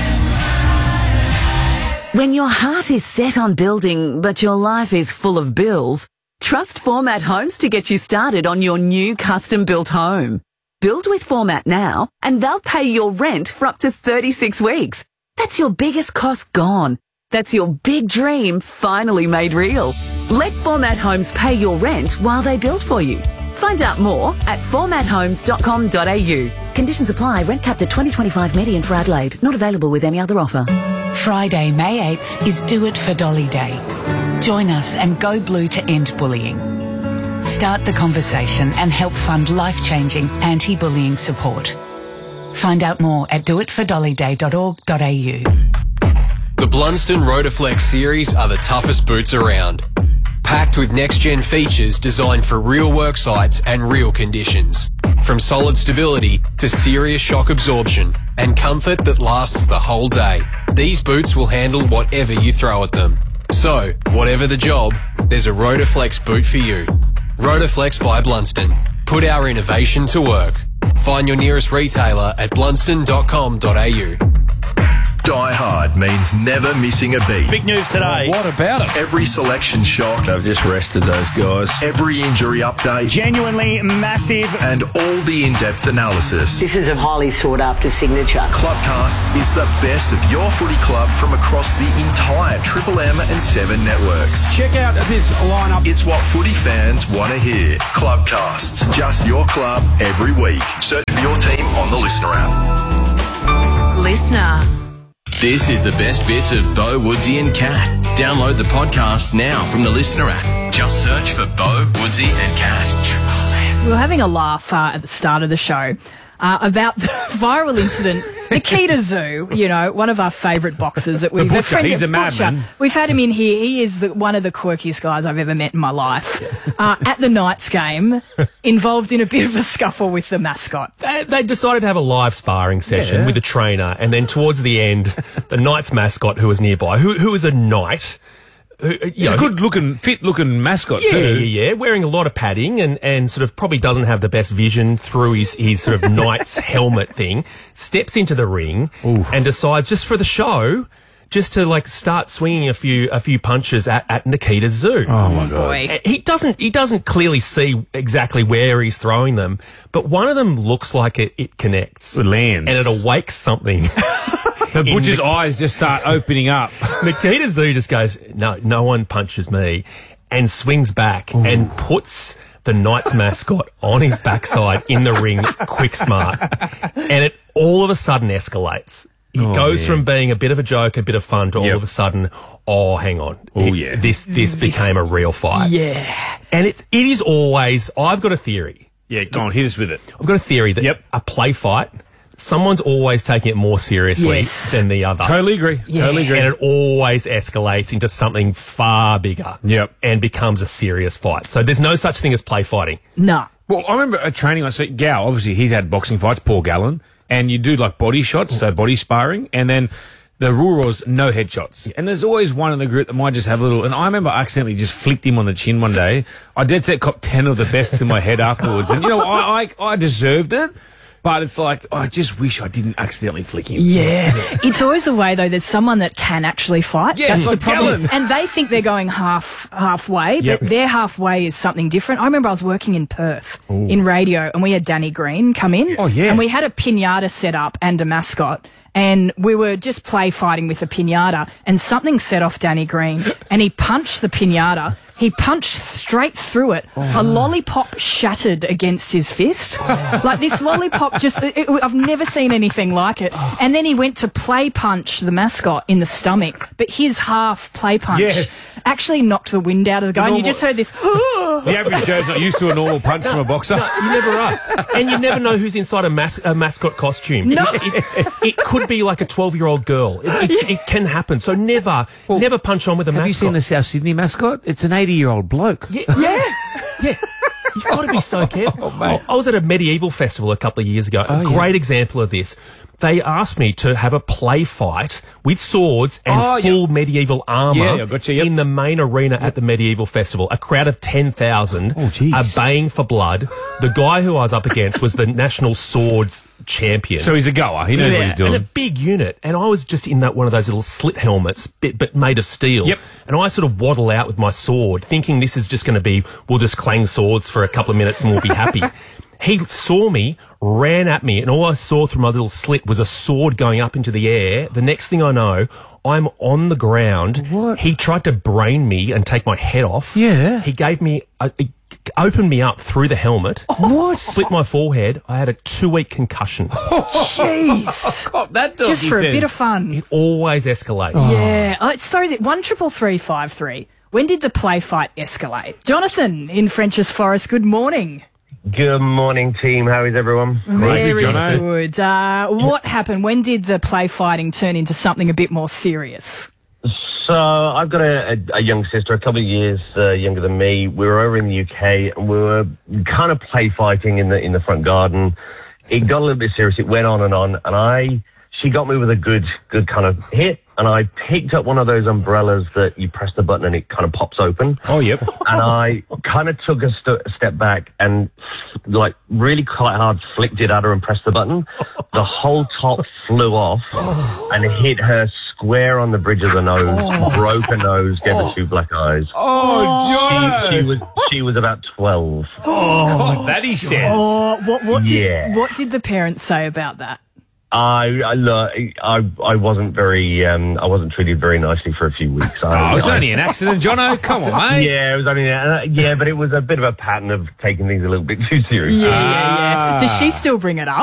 [SPEAKER 14] When your heart is set on building, but your life is full of bills, trust Format Homes to get you started on your new custom-built home. Build with Format now, and they'll pay your rent for up to 36 weeks. That's your biggest cost gone. That's your big dream finally made real. Let Format Homes pay your rent while they build for you. Find out more at formathomes.com.au. Conditions apply. Rent capped at $20.25 median for Adelaide. Not available with any other offer.
[SPEAKER 9] Friday, May 8th is Do It for Dolly Day. Join us and go blue to end bullying. Start the conversation and help fund life-changing anti-bullying support. Find out more at doitfordollyday.org.au.
[SPEAKER 12] The Blunston Rotaflex series are the toughest boots around. Packed with next-gen features designed for real work sites and real conditions. From solid stability to serious shock absorption and comfort that lasts the whole day. These boots will handle whatever you throw at them. So, whatever the job, there's a Rotaflex boot for you. Rotaflex by Blunston. Put our innovation to work. Find your nearest retailer at blunston.com.au.
[SPEAKER 7] Die Hard means never missing a beat.
[SPEAKER 2] Big news today.
[SPEAKER 11] What about it?
[SPEAKER 7] Every selection shock.
[SPEAKER 11] I've just rested those guys.
[SPEAKER 7] Every injury update.
[SPEAKER 13] Genuinely massive.
[SPEAKER 7] And all the in-depth analysis.
[SPEAKER 15] This is a highly sought-after signature.
[SPEAKER 7] Clubcasts is the best of your footy club from across the entire Triple M and 7 networks.
[SPEAKER 13] Check out this lineup.
[SPEAKER 7] It's what footy fans want to hear. Clubcasts. Just your club every week. Search for your team on the Listener app.
[SPEAKER 27] Listener.
[SPEAKER 16] This is the best bits of Bo, Woodsy and Cat. Download the podcast now from the Listener app. Just search for Bo, Woodsy and Cat.
[SPEAKER 1] We were having a laugh at the start of the show about the viral incident. Nikita Zoo, you know, one of our favourite boxers that we've...
[SPEAKER 2] He's a madman.
[SPEAKER 1] We've had him in here. He is one of the quirkiest guys I've ever met in my life. At the Knights game, involved in a bit of a scuffle with the mascot.
[SPEAKER 3] They decided to have a live sparring session with the trainer, and then towards the end, the Knights mascot who was nearby, who is a knight...
[SPEAKER 2] good-looking, fit-looking mascot too.
[SPEAKER 3] Yeah, wearing a lot of padding and sort of probably doesn't have the best vision through his sort of knight's helmet thing, steps into the ring and decides just for the show just to like start swinging a few punches at Nikita Zoo.
[SPEAKER 2] Oh my God.
[SPEAKER 1] Boy.
[SPEAKER 3] He doesn't clearly see exactly where he's throwing them, but one of them looks like it connects.
[SPEAKER 2] It lands.
[SPEAKER 3] And it awakes something.
[SPEAKER 2] The butcher's eyes just start opening up.
[SPEAKER 3] Nikita Zoo just goes, no one punches me, and swings back and puts the Knights mascot on his backside in the ring, quick smart. And it all of a sudden escalates. It goes from being a bit of a joke, a bit of fun, to all of a sudden, hang on. This became a real fight.
[SPEAKER 1] Yeah.
[SPEAKER 3] And it is always, I've got a theory.
[SPEAKER 2] Yeah, go on, hit us with it.
[SPEAKER 3] I've got a theory that a play fight, someone's always taking it more seriously than the other.
[SPEAKER 2] Totally agree.
[SPEAKER 1] Yeah.
[SPEAKER 2] Totally agree.
[SPEAKER 3] And it always escalates into something far bigger.
[SPEAKER 2] Yep.
[SPEAKER 3] And becomes a serious fight. So there's no such thing as play fighting.
[SPEAKER 1] No.
[SPEAKER 2] Well, I remember a training, so Gal, obviously he's had boxing fights, Paul Gallen, and you do like body shots, so body sparring, and then the rule was no headshots. And there's always one in the group that might just have a little, and I remember I accidentally just flicked him on the chin one day. I dead set cop 10 of the best to my head afterwards. And, you know, I deserved it. But it's like, I just wish I didn't accidentally flick him.
[SPEAKER 1] Yeah. It's always a way, though, there's someone that can actually fight.
[SPEAKER 2] Yeah,
[SPEAKER 1] that's
[SPEAKER 2] like
[SPEAKER 1] the problem.
[SPEAKER 2] Gallen.
[SPEAKER 1] And they think they're going halfway, but their halfway is something different. I remember I was working in Perth in radio, and we had Danny Green come in.
[SPEAKER 2] Oh, yes.
[SPEAKER 1] And we had a pinata set up and a mascot. And we were just play fighting with a pinata, and something set off Danny Green, and he punched the pinata. He punched straight through it. A lollipop shattered against his fist. Like this lollipop just... I've never seen anything like it. And then he went to play punch the mascot in the stomach, but his half play punch actually knocked the wind out of the guy. And you just heard this...
[SPEAKER 2] The average Joe's not used to a normal punch from a boxer.
[SPEAKER 3] No, you never are. And you never know who's inside a mascot costume.
[SPEAKER 1] No.
[SPEAKER 3] It could be like a 12-year-old girl. It can happen. So never punch on with a mascot.
[SPEAKER 2] Have you seen the South Sydney mascot? It's an 80-year-old bloke.
[SPEAKER 3] Yeah. You've got to be so careful. I was at a medieval festival a couple of years ago. A great example of this. They asked me to have a play fight with swords and full medieval armour in the main arena at the medieval festival. A crowd of 10,000 are baying for blood. The guy who I was up against was the national swords champion.
[SPEAKER 2] So he's a goer. He knows what he's doing.
[SPEAKER 3] And a big unit. And I was just in one of those little slit helmets, but made of steel.
[SPEAKER 2] Yep.
[SPEAKER 3] And I sort of waddle out with my sword, thinking this is just going to be, we'll just clang swords for a couple of minutes and we'll be happy. He saw me, ran at me, and all I saw through my little slit was a sword going up into the air. The next thing I know, I'm on the ground.
[SPEAKER 2] What?
[SPEAKER 3] He tried to brain me and take my head off.
[SPEAKER 2] Yeah.
[SPEAKER 3] He gave me... He opened me up through the helmet.
[SPEAKER 2] What?
[SPEAKER 3] Split my forehead. I had a 2-week concussion.
[SPEAKER 1] Jeez.
[SPEAKER 2] God, that doggy
[SPEAKER 1] Just for a
[SPEAKER 2] says.
[SPEAKER 1] bit of fun.
[SPEAKER 3] It always escalates.
[SPEAKER 1] Yeah. Sorry, 13353. When did the play fight escalate? Jonathan in Frenchs Forest, good morning.
[SPEAKER 4] Good morning, team. How is everyone?
[SPEAKER 1] Very good. What happened? When did the play fighting turn into something a bit more serious?
[SPEAKER 4] So I've got a young sister, a couple of years younger than me. We were over in the UK and we were kind of play fighting in the front garden. It got a little bit serious. It went on, and she got me with a good kind of hit, and I picked up one of those umbrellas that you press the button and it kind of pops open.
[SPEAKER 2] Oh, yep.
[SPEAKER 4] And I kind of took a step back and, like, really quite hard flicked it at her and pressed the button. The whole top flew off and hit her square on the bridge of the nose, broke her nose, gave her 2 black eyes.
[SPEAKER 2] Oh, John!
[SPEAKER 4] She was about 12.
[SPEAKER 2] Oh, that he says.
[SPEAKER 1] Oh, what did the parents say about that?
[SPEAKER 4] I wasn't I wasn't treated very nicely for a few weeks.
[SPEAKER 2] It was only an accident, Jono. Come on, mate.
[SPEAKER 4] Yeah, it was only, but it was a bit of a pattern of taking things a little bit too seriously.
[SPEAKER 1] Yeah. Does she still bring it up?